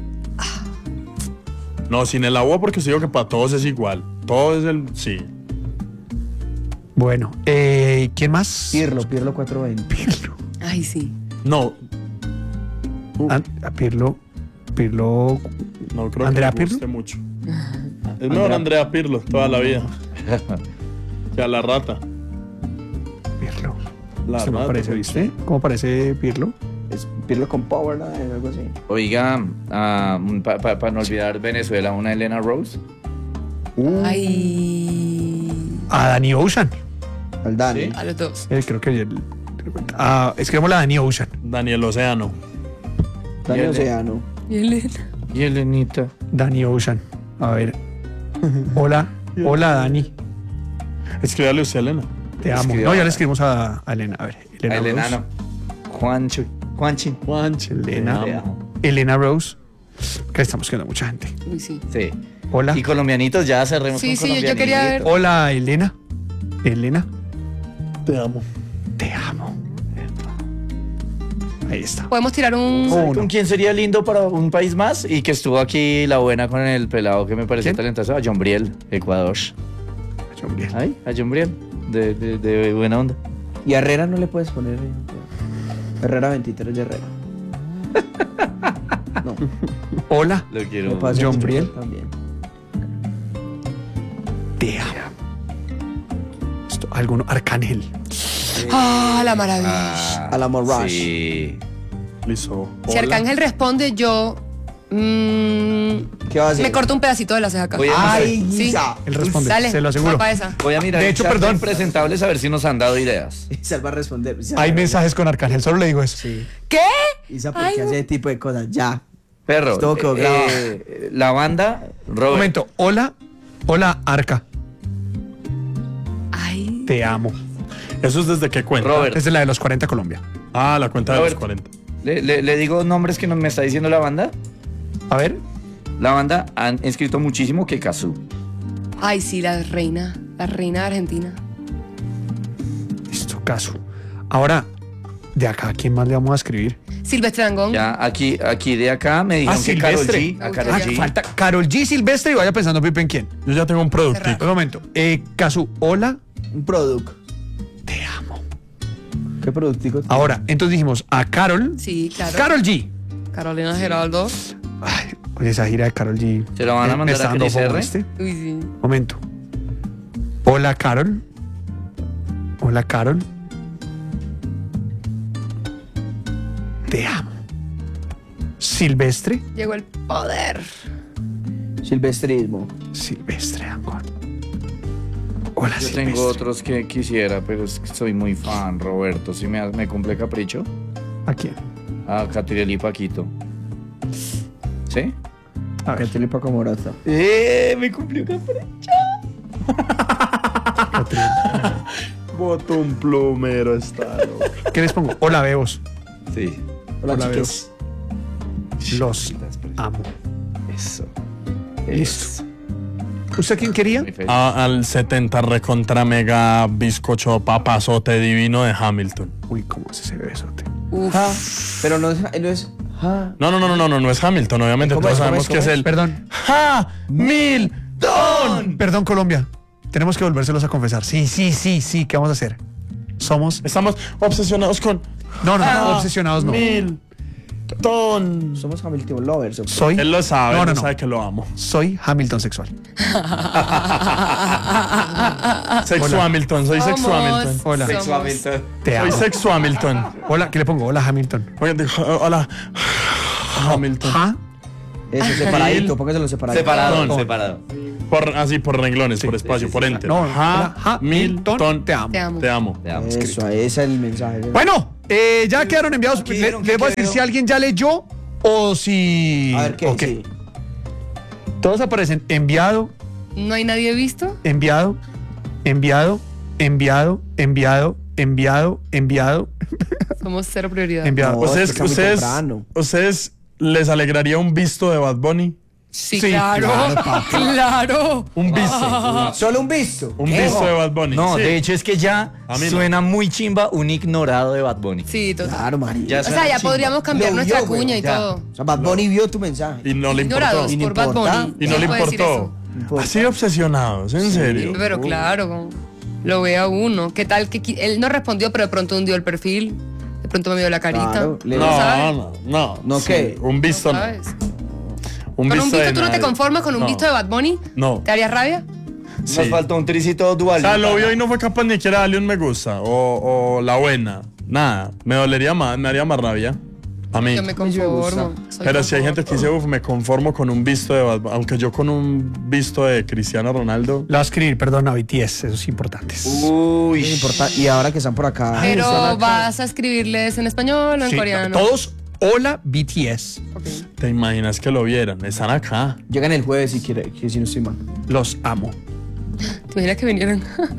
No, sin el agua porque os digo que para todos es igual. Todo es el. Sí. Bueno, eh, ¿quién más? Pirlo, Pirlo cuatrocientos veinte. Pirlo. Ay, sí. No, Ah, a Pirlo. Pirlo. no creo ¿Andrea que me guste Pirlo? mucho. Es mejor Andrea Pirlo toda la vida. Que a la rata. Pirlo. La ¿Usted me rata. parece, viste? ¿Cómo parece Pirlo? Es Pirlo con Power, ¿no? Algo así. Oiga, para no olvidar Venezuela, una Elena Rose. Ay. A Danny Ocean. Al Dani. A los dos. Eh, creo que ayer. Ah, escribámosle a Danny Ocean. Daniel Océano. Dani Bien, Oceano. Y Elena. Y Elenita. Danny Ocean. A ver. Hola. Hola, Dani. Escríbale usted, Elena. Te amo. Escriba- No, ya le escribimos a, a Elena. A ver. Elena A Elena Rose. no. Juancho. Juanchi. Juancho. Elena. te amo. Elena Rose. Que estamos quedando mucha gente. Uy, sí. Sí. Hola. Y colombianitos, ya cerremos Sí, con sí, yo- yo quería ver- colombianitos. Hola, Elena. Elena. Te amo. Te amo. Ahí está. Podemos tirar un. Oh, ¿Con quién sería lindo para un país más? Y que estuvo aquí la buena con el pelado que me pareció ¿Quién? talentoso, a John Briel, Ecuador. John Briel. Ay, a John Briel, de, de, de buena onda. Y a Herrera no le puedes poner. eh, Herrera veintitrés de Herrera. No. Hola. Lo Me quiero. pasa John mucho Briel. También. Te amo. Esto, alguno. Arcángel. Ah, la maravilla. Al amor Rush. Sí. Listo. Si Hola. Arcángel responde, yo. mm, ¿Qué va a hacer? me corto un pedacito de la ceja acá. Voy a, Ay, Sí. Isa. Él responde. Dale, Se lo aseguro. va pa' esa. voy a mirar. De el hecho, chat perdón. Impresentables a ver si nos han dado ideas. Isa va a responder. Isa, Hay mensajes con Arcángel. Solo le digo eso. Sí. ¿Qué? Isa, ¿por Ay, qué no. hace ese tipo de cosas? Ya. Perro. Todo quedó grabado. eh, la banda, Un Robert. momento. Hola. Hola, Arca. Ay. Te amo. Eso es desde qué cuenta. Robert. Es de la de los cuarenta Colombia. Ah, la cuenta de los Robert. cuarenta. Le, le- le digo nombres que nos me está diciendo la banda. A ver. La banda han escrito muchísimo que Cazú. Ay, sí, la reina. La reina de Argentina. Listo, caso. Ahora, de acá, ¿a quién más le vamos a escribir? Silvestre Dangond. Ya, aquí, aquí de acá me dijeron Ah, que Karol Silvestre. G. A Karol Ah, G. falta Carol G, Silvestre y vaya pensando, Pipe, ¿en quién? Yo ya tengo un productico. Un momento. Eh, Casu, hola. Un product. Te amo. ¿Qué productico? Ahora, entonces dijimos a Carol. Sí, claro. Carol G. Carolina Geraldo. Ay, oye, esa gira de Carol G. Se la van a eh, me mandar está a dando Cris fomo, R. ¿viste? Uy, sí. Momento. Hola, Carol. Hola, Carol. Te amo. Silvestre. Llegó el poder. Silvestrismo. Silvestre Angón. Hola, Yo Silvestre. tengo otros que quisiera, pero es que soy muy fan, Roberto. Si me, me cumple capricho. ¿A quién? A Catriel y Paquito. ¿Sí? A ver, Catriel Paco Moraza. ¡Eh! Me cumplió capricho. Catriel. Botón plumero está loco. ¿Qué les pongo? Hola, Bebos. Sí. Hola, Hola, chicos. Los amo. Eso. Listo. ¿Usted quién quería? Muy feliz. A- al setenta recontra mega bizcocho papazote divino de Hamilton. Uy, ¿cómo es ese besote? Uf. Ah, pero no es, no es Ha- No, no, no, no, no, no, no es Hamilton, obviamente. ¿Cómo Todos es? ¿Cómo sabemos es? que es ¿Cómo el. es? Perdón. Hamilton. Perdón, Colombia. Tenemos que volvérselos a confesar. Sí, sí, sí, sí. ¿Qué vamos a hacer? Somos. Estamos obsesionados con. No, no, no, obsesionados no. Hamilton. Somos Hamilton lovers. ¿o qué? Soy. Él lo sabe, No, no, él no. sabe que lo amo. Soy Hamilton sexual. Sexo Hamilton, soy Sexo Somos- Hamilton. Hola. somos- Te amo. Soy Sexo Hamilton. Hola, ¿qué le pongo? Hola, Hamilton. Oye, dijo, hola. Hamilton. ¿Ah? Eso, separadito, póngaselo separadito. Separado, Perdón. separado. Por, así, por renglones, por espacio, por enter. No, hola, Hamilton. Hamilton, te amo. Te amo. Te amo. Te amo. Eso, ese es el mensaje. Bueno, eh, ya quedaron enviados. Aquí Le, vieron le que voy a decir quedó. si alguien ya leyó o si. A ver qué. ok. Sí. Todos aparecen enviado, ¿No hay nadie visto? enviado, enviado, enviado, enviado, enviado, enviado, Somos cero prioridad. enviado. No, Ustedes, es que está muy ustedes, temprano. ustedes les alegraría un visto de Bad Bunny. Sí, Sí, claro. Claro. Un visto. Solo un visto. Un ¿Qué? visto de Bad Bunny. No, Sí. de hecho es que ya A mí no. suena muy chimba un ignorado de Bad Bunny. Sí, total. Claro, María. Ya O sea, ya chimba. podríamos cambiar Lo nuestra vio, güey, cuña y ya. todo. O sea, Bad Bunny vio tu mensaje. Y no le importó. Ignorados Y no por Bad importa. Bunny. Y no le puede decir importó. importa. Así de obsesionados, en serio. eso. Pero claro, como lo ve a uno. ¿Qué tal que qui- él no respondió, pero de pronto hundió el perfil? De pronto me vio la carita. Claro, le- No, ¿sabes? no, no. ¿No Sí, qué? Un visto no. ¿Sabes? Un ¿Con un de visto tú no te nadie. conformas con un No. visto de Bad Bunny? No. ¿Te harías rabia? Sí. Nos faltó un tricito dual. O sea, lo vio y no fue capaz ni siquiera de darle un me gusta. O, o la buena. Nada. Me dolería más, me haría más rabia. A mí. Yo me conformo. soy Pero si hay confort. gente que dice, uff, me conformo con un visto de Bad Bunny. Aunque yo con un visto de Cristiano Ronaldo. Lo voy a escribir, perdón, a B T S, esos importantes. Uy. Es importante. Y ahora que están por acá. Pero están acá. vas a escribirles en español o en Sí, coreano. todos, hola B T S. Ok. ¿Te imaginas que lo vieran? Están acá. Llegan el jueves si quiere, que si no estoy mal. Los amo. ¿Te imaginas que vinieran?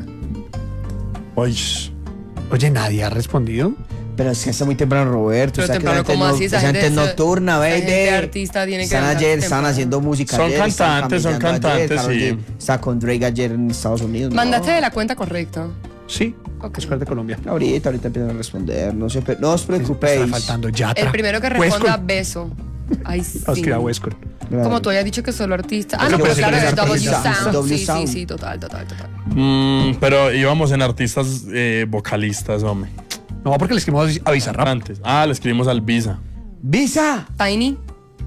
Uy. Oye, nadie ha respondido. Pero es que está muy temprano, Roberto. Pero o sea, temprano, que esa ¿cómo gente así? no- Esa esa gente gente- es nocturna, esa baby. gente artista tiene que Están levantarse ayer, están temprano. haciendo música. Son ayer, están cantantes, son camellando ayer, cantantes, Karol sí. G Está con Drake ayer en Estados Unidos. ¿no? Mandaste de la cuenta correcta. Sí, Ok. es de Colombia. Ahorita, ahorita empiezan a responder. No, se, pre- no os preocupéis. Está faltando Yatra. El primero que responda, beso. Ay, sí. Vamos a escribir a Westcott. Como tú hayas dicho que solo artista. Ah, Es no, que pero puede claro, ser es W artista. Sound. W Sí, sí, Sound. sí, total, total, total. Mm, pero íbamos en artistas eh, vocalistas, hombre. No, porque le escribimos a Bizarrap. Antes. Ah, le escribimos al Visa. ¡Visa! Tiny.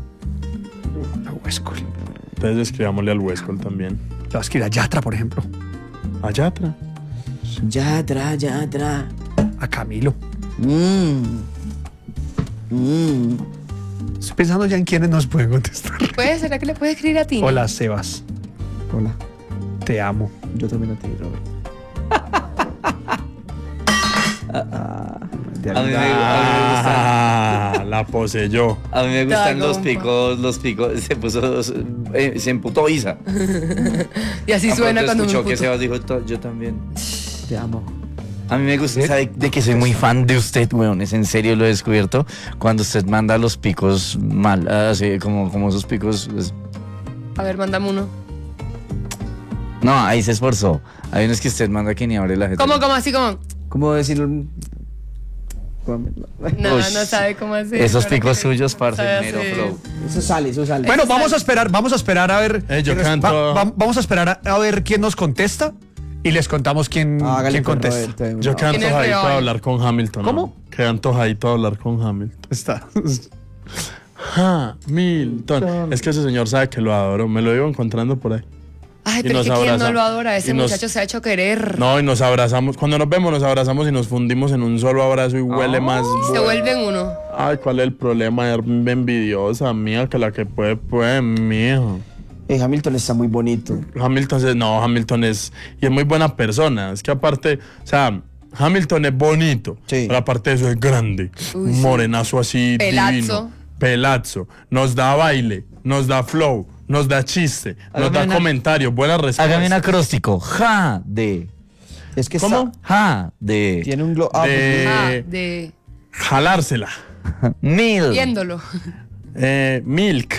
A Westcott. Entonces escribámosle al Westcol también. Le voy a escribir a Yatra, por ejemplo. A Yatra. Yatra, Yatra. A Camilo. Mmm. Mmm. Estoy pensando ya en quiénes nos pueden contestar. ¿Puede ser que le puedes escribir a ti? Hola, Sebas. Hola. Te amo. Yo también a ti, Robert. A mí, me, a mí me Ah, la poseyó. gustan, a mí me gustan los Dagompa. picos, los picos. Se puso, eh, se emputó Isa. Y así Tan suena pronto cuando me escuchó que emputo. Sebas dijo, "To- yo también. Te amo. A mí me gusta, ¿sabe de que soy muy fan de usted, weón? Es en serio, lo he descubierto. Cuando usted manda los picos mal, así como, como esos picos. es- A ver, mándame uno. No, ahí se esforzó. Hay unos que usted manda que ni abre la gente. ¿Cómo, cómo, así como? ¿Cómo decirlo? No, Uy, no sabe cómo hacer. esos Ahora picos que- suyos, parce, sabe mero hacer. flow. Eso sale, eso sale. Bueno, vamos a esperar, vamos a esperar a ver. Eh, yo quién nos- canto. va- va- vamos a esperar a, a ver quién nos contesta y les contamos quién, Hágale, quién pues, contesta. Roberto, de una Yo vez. quedé ¿Quién es antojadito real? de hablar con Hamilton. ¿no? ¿Cómo? Quedé antojadito de hablar con Hamilton. Está. Hamilton. Es que ese señor sabe que lo adoro. Me lo iba encontrando por ahí. Ay, Y pero nos es que quién no abraza- lo adora. Ese y nos- muchacho se ha hecho querer. No, y nos abrazamos. Cuando nos vemos, nos abrazamos y nos fundimos en un solo abrazo y huele más. Se bueno. vuelven uno. Ay, ¿cuál es el problema? Es envidiosa, mía, que la que puede, puede, mijo. Eh, Hamilton está muy bonito. Hamilton es, no, Hamilton es, y es muy buena persona. Es que aparte, o sea, Hamilton es bonito, Sí. pero aparte de eso es grande. Uy, un sí. morenazo así Pelazo. divino. Pelazo. Nos da baile, nos da flow, nos da chiste, nos Hágame da una- comentarios, buenas respuestas. Hágame un acróstico. Ja de. Es que ¿Cómo? está- Ja de. tiene un glow. Ah, De- Ah, Eh, de Jalársela. Mil. viéndolo. Eh, milk.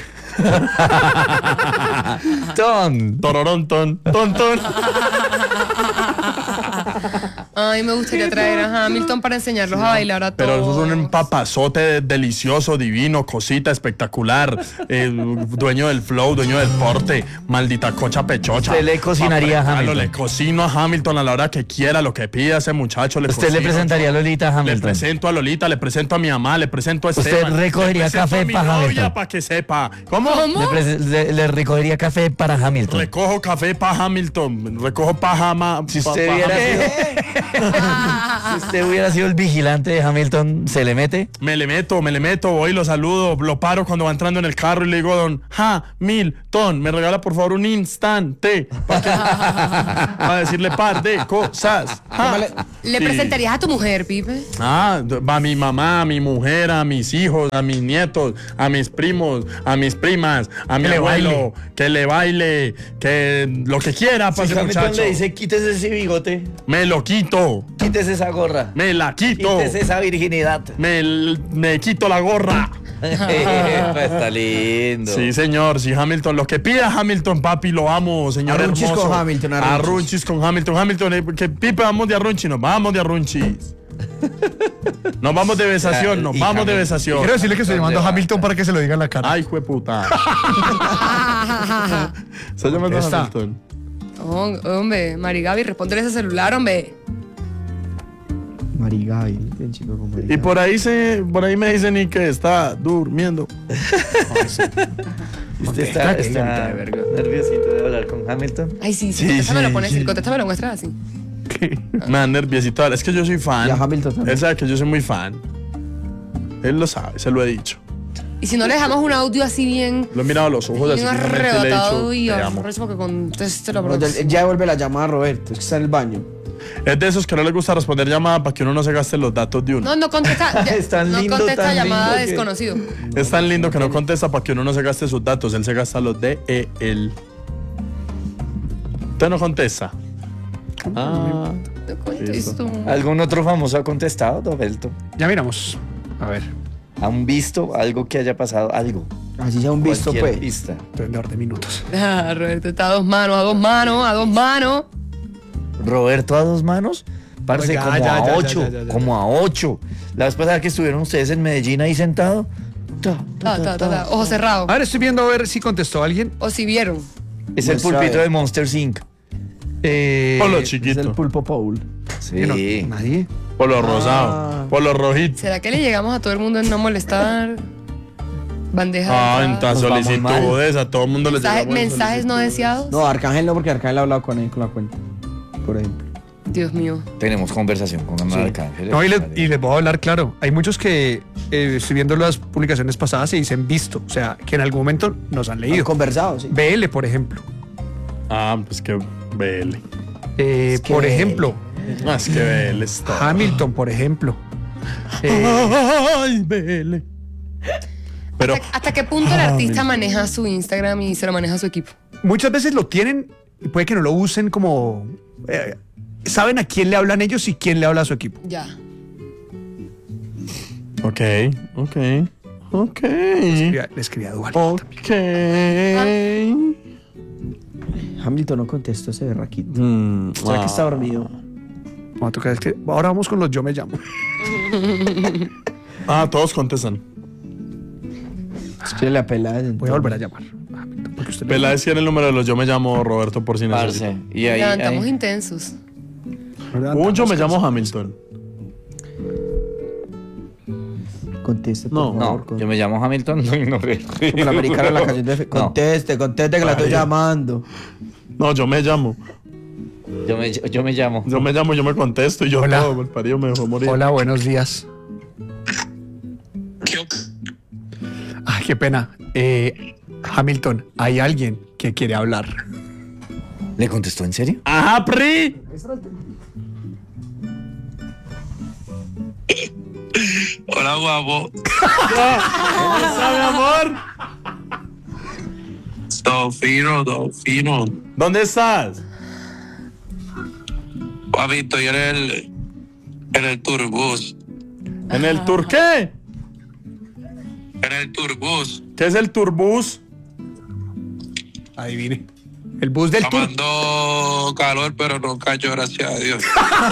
Ton. Tororón, ton, ton, ton. Ay, me gustaría traer a Hamilton para enseñarlos a bailar a todos. Pero eso es un empapazote delicioso, divino, cosita espectacular. eh, dueño del flow, dueño del porte, maldita cocha pechocha. Usted le cocinaría a Pa' Hamilton. Le cocino a Hamilton a la hora que quiera, lo que pida ese muchacho. Le ¿Usted le cocino. presentaría a Lolita a Le Hamilton? presento a Lolita, le presento a mi mamá, le presento a ¿Usted Esteban. recogería le presento café a mi pa' novia Hamilton? para que sepa. ¿Cómo? Le, prese- le- le recogería café para Hamilton. Recojo café para Hamilton, recojo pajama. Si usted hubiera sido, si usted hubiera sido el vigilante de Hamilton, ¿se le mete? Me le meto, me le meto, voy, lo saludo, lo paro cuando va entrando en el carro y le digo, don Hamilton, me regala por favor un instante para, para decirle par de cosas. Ja. ¿Le Sí. presentarías a tu mujer, Pipe? Ah, a mi mamá, a mi mujer, a mis hijos, a mis nietos, a mis primos, a mis primas, a mi Que le abuelo, baile. que le baile, que lo que quiera para Si ese Hamilton muchacho. le dice, quítese ese bigote, Me lo quito, quítese esa gorra, me la quito, quítese esa virginidad. me, me quito la gorra. Está lindo. Sí, señor, sí, Hamilton. Lo que pida Hamilton, papi, lo amo, señor Arrunchis hermoso. con Hamilton, arrunchis. Arrunchis con Hamilton. Hamilton, eh, que Pipe, vamos de arrunchis, nos vamos de arrunchis. Nos vamos de besación, nos Y vamos de Hamilton- besación. Quiero decirle que estoy llamando a ¿Dónde va? Hamilton para que se lo diga en la cara. Ay, jueputa. ¿Está llamando a Está. Hamilton? Oh, hombre, Marigaby, respóndele ese celular, hombre. Marigaby, bien chico con Y Marigaby. por ahí se, por ahí me dicen y que está durmiendo. Usted está, está nerviosito de hablar con Hamilton. Ay, sí, sí, Sí, contéstamelo, sí, pones, sí. contéstamelo, muestra así. Me da nerviosito. Es que yo soy fan. Y a Hamilton también. Él sabe que yo soy muy fan. Él lo sabe, se lo he dicho. Y si no le dejamos un audio así bien, Lo he mirado a los ojos así bien fijamente y le he arrebatado y dicho, te amo. arrecho que conteste la No, ya, próxima. ya devuelve la llamada a Roberto, es que está en el baño. Es de esos que no les gusta responder llamadas para que uno no se gaste los datos de uno. No, no contesta, ya- Es tan no lindo, contesta tan llamada lindo que- desconocido. Es tan lindo que no contesta para que uno no se gaste sus datos. Él se gasta los de él. Usted no contesta. Ah, No contesto. ¿Algún otro famoso ha contestado, Dobelto? Ya miramos. A ver, ¿Han visto algo que haya pasado? Algo. Así ya un visto, Cualquier pues. pista. vendedor de minutos. Ah, Roberto está a dos manos, a dos manos, a dos manos. Roberto a dos manos. Parce, Oiga, como ya, a ya, ocho. ya, ya, ya. Como a ocho. La vez pasada que estuvieron ustedes en Medellín ahí sentado. ta, ta, Ta, ta, ta, ta, ta. ta. Ojo cerrado. A ver, estoy viendo a ver si contestó alguien. O si vieron. Es el Muestra, pulpito eh. de Monster incorporated. Eh, por lo Es el chiquito, pulpo Paul. Sí. no, nadie. por lo rosado, por lo rojito. ¿Será que le llegamos a todo el mundo en no molestar? Bandeja. Ah, de en entrada. tas Nos vamos solicitudes, a todo el mundo les Mensaje- llegamos en mensajes no solicitudes. deseados. No, Arcángel no, porque Arcángel ha hablado con él con la cuenta. Por ejemplo. Dios mío. Tenemos conversación con Sí. Arcángel. No, y, le- y les voy a hablar claro. Hay muchos que eh, estoy viendo las publicaciones pasadas y dicen visto. O sea, que en algún momento nos han Han leído. conversado, sí. B L, por ejemplo. Ah, pues que B L. Eh, Es que por B L. ejemplo, Ah, es que B L está. Hamilton, por ejemplo. Eh, Ay, B L. Pero ¿Hasta, hasta qué punto el artista maneja su Instagram y se lo maneja su equipo? muchas veces lo tienen y puede que no lo usen como... eh, saben a quién le hablan ellos y quién le habla a su equipo. Ya. Ok, ok, ok. Le escribí a Dua Lipa. Ok. Hamilton no contestó ese berraquito. Mm, ¿Será que está ah. dormido? Vamos a tocar, es que ahora vamos con los yo me llamo. Ah, todos contestan. Es que la pelada. Voy a volver a llamar. a Hamilton, porque usted le- Peláez tiene el número de los yo me llamo Roberto por si necesita. Parce. Y ahí, Levantamos ahí- intensos. Un yo me llamo Hamilton. Conteste, por No, favor. No, con- yo me llamo Hamilton. No ignoré. Como la americana en la canción de... No, Conteste, conteste que la estoy Ay. llamando. No, yo me llamo. yo, me, yo me llamo. Yo me llamo, yo me contesto y yo Hola. todo, el parido me dejó morir. Hola, buenos días. Ay, qué pena. Eh, Hamilton, hay alguien que quiere hablar. ¿Le contestó en serio? ¡Ajá, Pri! Hola, guapo. ¿Cómo está, mi amor? Todo fino, todo fino. ¿Dónde estás? Papi, estoy en el, en el turbus. ¿En el tour qué? En el turbus. ¿Qué es el turbus? Adivine. El bus del tour. Tomando calor, pero no cayó, gracias a Dios.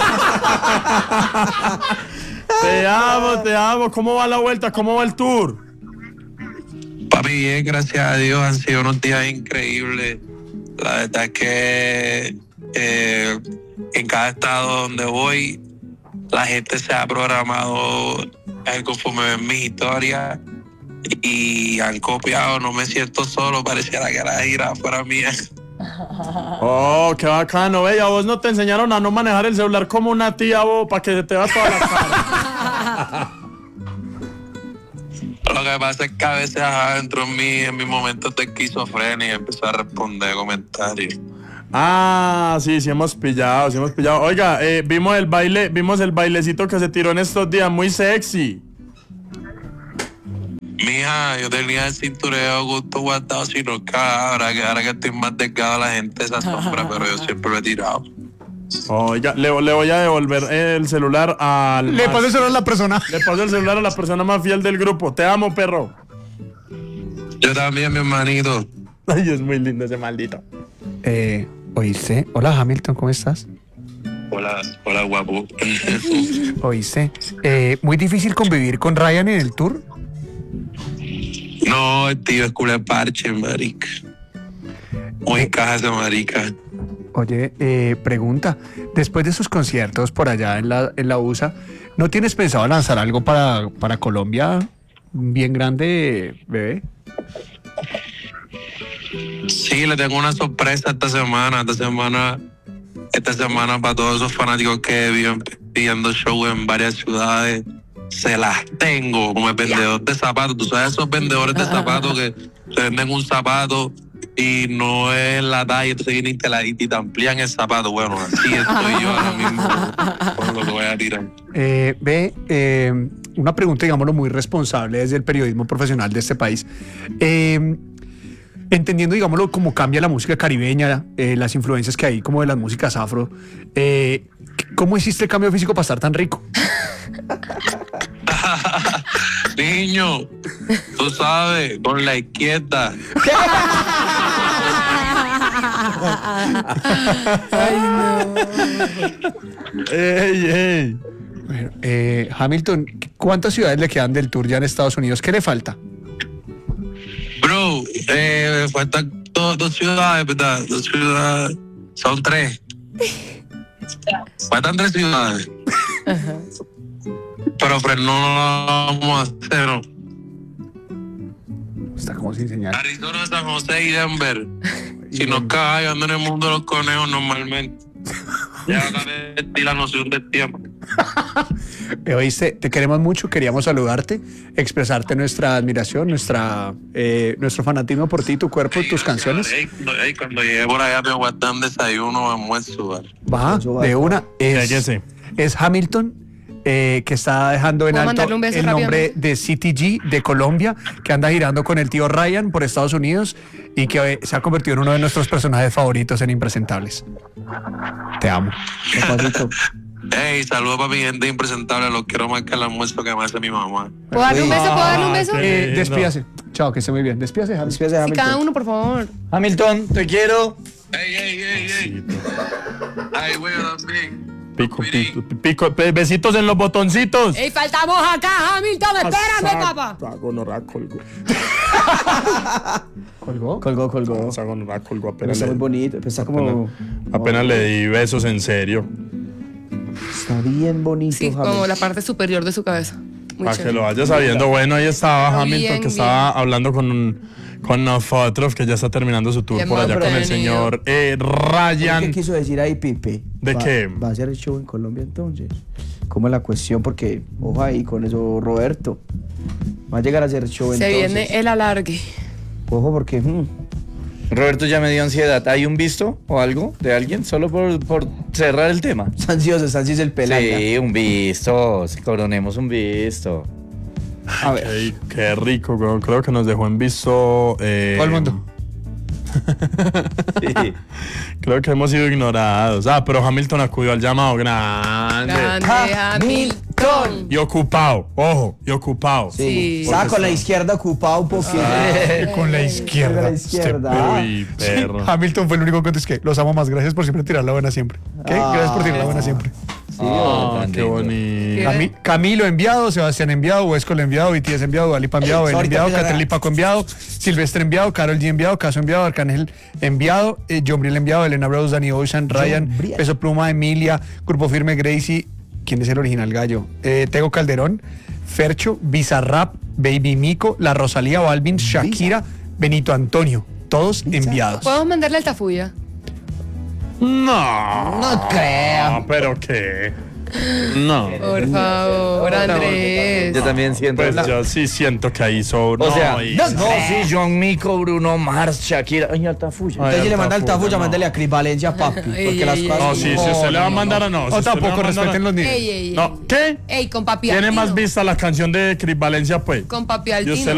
Te amo, te amo. ¿Cómo va la vuelta? ¿Cómo va el tour? Papi, bien, gracias a Dios. Han sido unos días increíbles. La verdad es que eh, en cada estado donde voy, la gente se ha programado eh, conforme ven mi historia y han copiado. No me siento solo, pareciera que la gira fuera mía. Oh, qué bacano. Ve, ¿y a vos no te enseñaron a no manejar el celular como una tía, vos, para que se te va toda la cara? Lo que pasa es que a veces ajá, dentro de mí, en mis momentos de esquizofrenia, empiezo a responder comentarios. Ah, sí, sí hemos pillado, sí hemos pillado. Oiga, eh, vimos el baile, vimos el bailecito que se tiró en estos días, muy sexy. Mija, yo tenía el cintureo justo guardado, sino que ahora que, ahora que estoy más delgado la gente se asombra, pero yo siempre lo he tirado. Oiga, le, le voy a devolver el celular al... Le más- paso el celular a la persona. Le paso el celular a la persona más fiel del grupo. Te amo, perro. Yo también, mi hermanito. Ay, es muy lindo ese maldito. Eh, ¿Oíste? Hola, Hamilton, ¿cómo estás? Hola, hola, guapo. ¿Oíste? Eh, ¿Muy difícil convivir con Ryan en el tour? No, el tío es culé parche, marica. Muy caja ese marica. Oye, eh, pregunta, después de sus conciertos por allá en la, en la U S A, ¿no tienes pensado lanzar algo para, para Colombia bien grande, bebé? Sí, le tengo una sorpresa esta semana. Esta semana, esta semana para todos esos fanáticos que viven pidiendo show en varias ciudades, se las tengo como el vendedor de zapatos. Tú sabes esos vendedores de zapatos que te venden un zapato y no es la talla, entonces vienen y te, la, y te amplían el zapato. Bueno, así estoy yo ahora mismo con lo que voy a tirar. Eh, ve, eh, una pregunta, digámoslo, muy responsable desde el periodismo profesional de este país. Eh, entendiendo, digámoslo, cómo cambia la música caribeña, eh, las influencias que hay como de las músicas afro, eh, ¿cómo hiciste el cambio físico para estar tan rico? Niño, tú sabes, con la izquierda. Ey, ey. Bueno, eh, Hamilton, ¿cuántas ciudades le quedan del tour ya en Estados Unidos? ¿Qué le falta? Bro, eh, faltan dos, dos ciudades, ¿verdad? Dos ciudades. Son tres. Faltan tres ciudades. Pero Fred, no lo vamos a hacer, ¿no? Está como sin señal. Arizona, San José y Denver. Si nos cae, ando en el mundo de los conejos normalmente. Ya perdí la noción del tiempo. Eh, Oíste, te queremos mucho, queríamos saludarte, expresarte nuestra admiración, nuestra, eh, nuestro fanatismo por ti, tu cuerpo, tus canciones. Ey, cuando, ey, cuando llegue por allá me voy a dar un desayuno, almuerzo, ¿vale? Va, Eso va. de una. Es, Cállese. es Hamilton, eh, que está dejando en ¿Puedo alto mandarle un beso el nombre rápidamente? de C T G de Colombia, que anda girando con el tío Ryan por Estados Unidos y que eh, se ha convertido en uno de nuestros personajes favoritos en Impresentables. Te amo. Papacito. Ey, saludos para mi gente impresentable. Los quiero más que el almuerzo que me hace mi mamá. ¿Puedo darle un beso? ¿Puedo darle un beso? Ah, Eh, lindo. despídase. Chao, que esté muy bien. Despídase, Hamilton. Despídase, Sí, Hamilton. cada uno, por favor. Hamilton, te quiero. Ey, ey, ey, ey. Ay, güey, yo también. Pico, pico, pico, pe- besitos en los botoncitos. ¡Ey, faltamos acá, Hamilton! ¡Espérame, papá! Sagonorra colgó. ¿Colgó? Colgó, colgó. Sagonorra colgó Pero apenas. está le- muy bonito. Está como. Apenas le di besos en serio. Está bien bonito, Sí, como Hamilton. la parte superior de su cabeza. Muy Para que chévere. lo vayas sabiendo. Bueno, ahí estaba Bien, Hamilton, que bien. estaba hablando con, con nosotros, que ya está terminando su tour Qué por allá con el entretenido. señor eh, ¿Qué Ryan. quiso decir ahí, Pipe? ¿De Va- qué? ¿Va a hacer el show en Colombia entonces? ¿Cómo es la cuestión? Porque, ojo ahí con eso, Roberto. Va a llegar a hacer el show Se entonces. viene el alargue. Ojo porque... mm, Roberto ya me dio ansiedad. ¿Hay un visto o algo de alguien? Solo por, por cerrar el tema. está ansioso, está ansioso el pelanga. Sí, un visto. Coronemos un visto. A ver. Ey, qué rico, weón. Creo que nos dejó en visto. Eh, Todo el mundo. Sí. Creo que hemos sido ignorados. Ah, pero Hamilton acudió al llamado. Grande. Grande, Hamilton. Con. Y ocupado, ojo, y ocupado. Sí. Estaba con la izquierda ocupado un poquito. Con la izquierda. Con la izquierda. Uy, perro. Hamilton fue el único que contestó que los amo más. Gracias por siempre tirar la buena siempre. ¿Qué? Ah. Gracias por tirar la buena siempre. Ah, tan qué lindo. bonito. Cami- Camilo enviado, Sebastián enviado, Huescol enviado, B T S enviado, Alipa enviado, Ben Ahorita enviado, empieza a- Caterli Paco enviado, Silvestre enviado, Carol G enviado, Caso enviado, Arcángel enviado, eh, John Briel enviado, Elena Bros, Dani Ocean, Ryan, Briel. Peso Pluma, Emilia, Grupo Firme, Gracie, ¿quién es el original gallo? Eh, Tego Calderón, Fercho, Bizarrap, Baby Mico, La Rosalía, Balvin, Shakira, Benito Antonio, todos enviados. ¿Podemos mandarle altafulla? No. No creo. No, pero qué. No. Por favor, Andrés. Yo también siento. Pues la- yo sí siento que ahí sobre. o sea, y- no, sí, John Mico, Bruno Mars, Shakira. Ay, Altafulla. Ay, Entonces si le manda el Altafulla, tafuya, no. mándale a Cris Valencia, papi. Porque Ey, las ey, cosas. No, sí, si usted le va a mandar a no. si O usted le va a tampoco mandar a- respeten los niveles. Ey, ey, ey. No, ¿qué? Ey, con papi Tiene Altino. más vista la canción de Cris Valencia, pues. Con papi Y Altino. usted